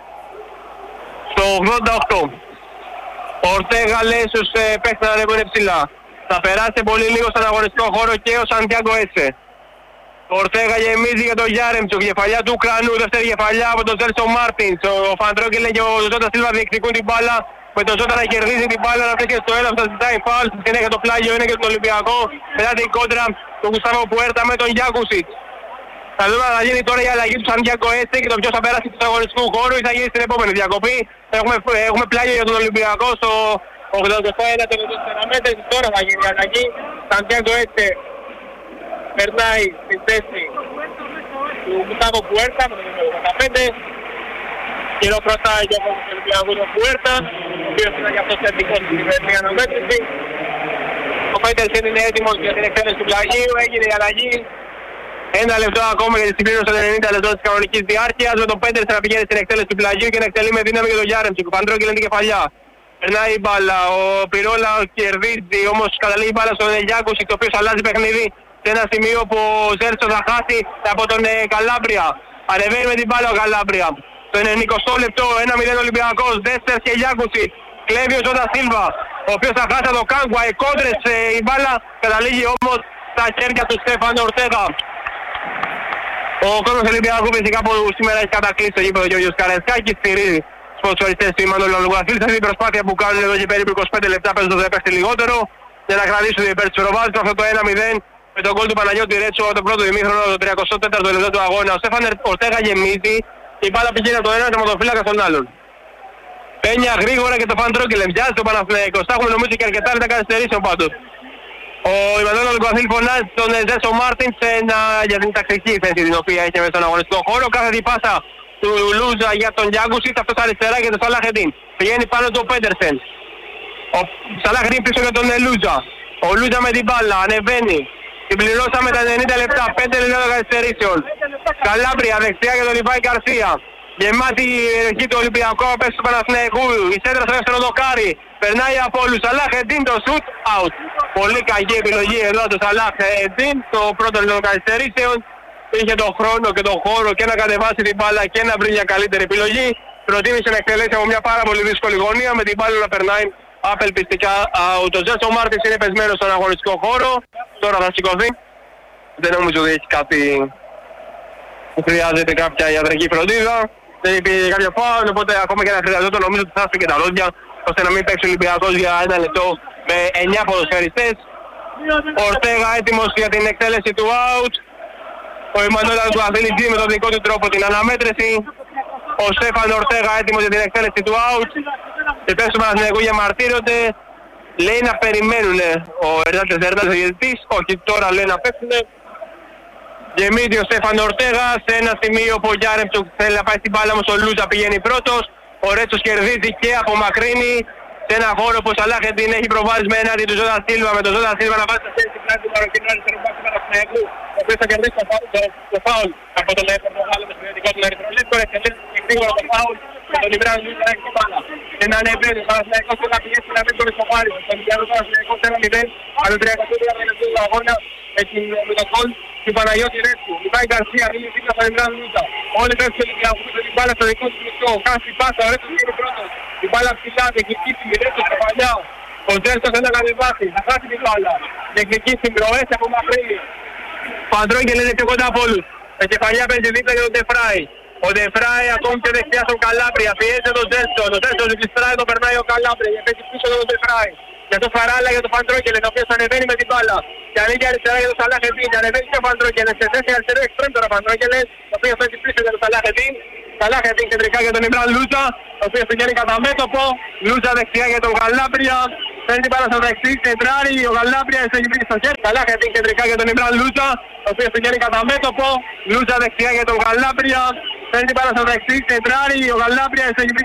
Στο 88. Ο Ορτέγα λέει στους παίκτες να ανέβουν ψηλά. Θα περάσει πολύ λίγο στον αγωνιστικό χώρο και ο Σαντιάγκο Έτσε. Ο Ορτέγα γεμίζει για τον Γιάρεμτσουκ, κεφαλιά του Ουκρανού, δεύτερη κεφαλιά από τον Τζέλσον Μάρτινς. Ο Φαντρόγγελε και ο Ζώτα Σίλβα διεκδικούν την μπάλα. Με τον Ζώτα να κερδίζει την μπάλα, να βρίσκεται στο έλαβο, θα ζητάει φάουλ. Στη συνέχεια το πλάγιο είναι και τον Ολυμπιακό. Μετά την κόντρα του Γουστάβο Πουέρτα με τον Γιάκουσιτς. Θα δούμε αν θα γίνει τώρα η αλλαγή του Σαντιάκο έτσι και το ποιος θα περάσει του αγωνιστικού χώρου ή θα γίνει στην επόμενη διακοπή. Έχουμε πλάγιο για τον Ολυμπιακό στο 81 μέτρες. Τώρα θα γίνει η αλλαγή. Σαντιάκο έτσι περνάει στην θέση του Γκουστάβο Πουέρτα με το νούμερο 85. Χειροκροτάει και από τον Ολυμπιακό τον Πουέρτα, ο οποίος ήταν και αυτός θετικός στην κυβερνή αναμέτρηση. Ο Πέντερσεν είναι έτοιμος για την εκτέλεση του πλαγίου, έγινε η αλλαγή. Ένα λεπτό ακόμα για τη συμπλήρωση των 90 λεπτών της κανονικής διάρκειας, με τον Πέντερσεν να πηγαίνει στην εκτέλεση του πλαγίου και να εκτελεί με δύναμη για τον Γιάρεμτσικ. Ο Παντρόκελ είναι την κεφαλιά. Περνάει η μπάλα, ο Πυρόλα κερδίζει, όμως καταλήγει η μπάλα στον Γιάκουσικ, ο οποίος αλλάζει παιχνίδι σε ένα σημείο που ο Ζέρτσο θα χάσει από τον Καλάμπρια. Ανεβαίνει με την μπάλα ο Καλάμπρια. Το 90 λεπτό, 1-0 Ολυμπιακός, Δέστερς και Γιάκουσικ. Κλέβει ο Ζώτα Σίλβα, ο οποίος θα χάσει τον Κάγκουα, οι κόντρες, η μπάλα καταλήγει όμως στα χέρια του Στέφανο Ορτέγα. Ο κόσμος Ολυμπιακού φυσικά που σήμερα έχει κατακλείσει το γήπεδο Γιώργος Καραϊσκάκης, στηρίζει τους ποδοσφαιριστές του Ιμανουέλ Λουγκουαθίλη σε αυτή την προσπάθεια που κάνουν εδώ και περίπου 25 λεπτά παίζοντας το έπαιξε λιγότερο για να κρατήσουν υπέρ της Ευρωβάζης αυτό το 1-0 με τον γκολ του Παναγιώτη Ρέτσο το πρώτο ημίχρονο, το 34ο λεπτό του αγώνα. Ο Στέφανο Ορτέγα γεμίζει και η μπάλα πηγαίνει από τον ένα τερματοφύλακα στον άλλον. Πένια γρήγορα και το Φαντρόκελ μοιάζει το Παναθηναϊκό. Θα έχουμε νομίζω και αρκετά λεπτά καθυστερήσεων πάντως. Ο Ιμανουέλ Λουγκουαθίλη φωνάζει τον Ζέσο Μάρτινς για την τακτική θέση την οποία έχει μέσα στον αγωνιστικό χώρο. Κάθε την πάσα του Λούζα για τον Γιάκουσιτ, αυτός αριστερά για τον Σαλάχεντιν. Πηγαίνει πάνω του Πέντερσεν. Ο Σαλάχεντιν πίσω για τον Λούζα. Ο Λούζα με την μπάλα, ανεβαίνει. Την πληρώσαμε τα 90 λεπτά, 5 λεπτά καθυστερήσεων. Καλάμπρια δεξιά για τον Λιβάη Γκαρσία. Γεμάτη η περιοχή του Ολυμπιακού απέξω του Παναθηναϊκού. Η σέντρα στο δεύτερο δοκάρι. Περνάει από όλους. Σαλάχεντιν το shoot out. Πολύ κακή επιλογή εδώ του Σαλάχεντιν. Το πρώτο λεπτό καθυστερήσεων. Είχε τον χρόνο και τον χώρο και να κατεβάσει την μπάλα και να βρει μια καλύτερη επιλογή. Προτίμησε να εκτελέσει από μια πάρα πολύ δύσκολη γωνία με την μπάλα να περνάει απελπιστικά. Ο Τζέσο Μάρτινς είναι πεσμένος στον αγωνιστικό χώρο. Τώρα θα σηκωθεί. Δεν νομίζω ότι έχει κάτι που χρειάζεται κάποια ιατρική φροντίδα. Δεν υπήρχε κάποιο φάουλ, οπότε ακόμα και να χρειαζόταν νομίζω ότι θα έρθει και τα ρόδια ώστε να μην παίξει ο Ολυμπιακός για ένα λεπτό με 9 ποδοσφαιριστές. Ο Ορτέγα έτοιμος για την εκτέλεση του out. Ο Ιμανουέλ Λουγκουαθίλη με τον δικό του τρόπο την αναμέτρηση. Ο Στέφανο Ορτέγα έτοιμος για την εκτέλεση του out. Οι παίκτες του Παναθηναϊκού διαμαρτύρονται. Λέει να περιμένουν ο Ερνάντες ο διαιτητής. Όχι, τώρα λέει να παίξουν. Γεμίζει ο Στέφανο Ορτέγα σε ένα σημείο που ο Γιάρεμτσουκ θέλει να πάει στην μπάλα, όμως ο Λούζα πηγαίνει πρώτος. Ο Ρέτσος κερδίζει και απομακρύνει σε ένα χώρο που ο Σαλάχεντιν έχει προβάδισμα με έναντι του Ζώτα Σίλβα, με τον Ζώτα Σίλβα να βάζει στα χέρια στην πλάτη του Μαροκινού αριστερού μπακ του Παναθηναϊκού, ο οποίος θα κερδίσει το φάουλ από τον Πορτογάλο με συνδετικό του Ερυθρολέπτο, εκτελέσει γρήγορα το φάουλ με τον Ιμπράν Λούζα να έχει την μπάλα. Και να ανεβαίνει ο Παναθηναϊκός και να πηγαίνει να μην τον ισοπάρει. Τον Παναθηναϊκός 1-0 από το 33 λεπτό του αγώνα με τον γκολ του Παναγιώτη Ρέτσου. Λιβάη Γκαρσία, μίλη δίπλα στον Ιμπράν Λούζα. Όλοι παίξουν και διαβούν την μπάλα στο δικό του μισό. Κάνει πάσα, ο Ρέτσος γίνει πρώτος. Η μπάλα ψηλά, τεχνική συμπηρέτηση στα παλιά. Ο Τζέρσος δεν θα κατεβάσει, θα χάσει την μπάλα. Τεχνική συμπροές από μακρύνει. Παντρόγκελ είναι πιο κοντά από όλους. Με κεφαλιά παίζει δίπλα για τον Ντεφράι. Ο Ντεφράι ακόμη και δεξιά στον Καλάμπρια. Πιέζει τον Τζέρσον. Ο Τζέρσον επιστράει, τον περνάει ο Καλάμπρια. Και παίζει πίσω τον Ντεφράι. Για το Φαράλα για τον Παντρόγκελ, ο οποίος ανεβαίνει με την μπάλα. Και ανοίγει αριστερά για τον Σαλάχεντιν. Και ανεβαίνει και ο Παντρόγκελ. Σε θέση αριστερό εξτρέμ τώρα Παντρόγκελ. Ο οποίος παίζει πίσω για τον Σαλάχεντιν. Σαλάχεντιν κεντρικά για τον Ιμπράν Λούζα, ο οποίος πηγαίνει κατά μέτωπο. Λούζα δεξιά για τον Γαλάμπρια. Παίρνει την μπάλα στο δεξί, κεντράρει. Ο Γαλάμπρια έχει βρει στο χέρι. Σαλάχεντιν κεντρικά για τον Ιμπράν Λούζα, ο οποίος πηγαίνει κατά μέτωπο. Λούζα δεξιά για τον Γαλάμπρια. Παίρνει την μπάλα στο δεξί, κεντράρει. Ο Γαλάμπρια έχει βρει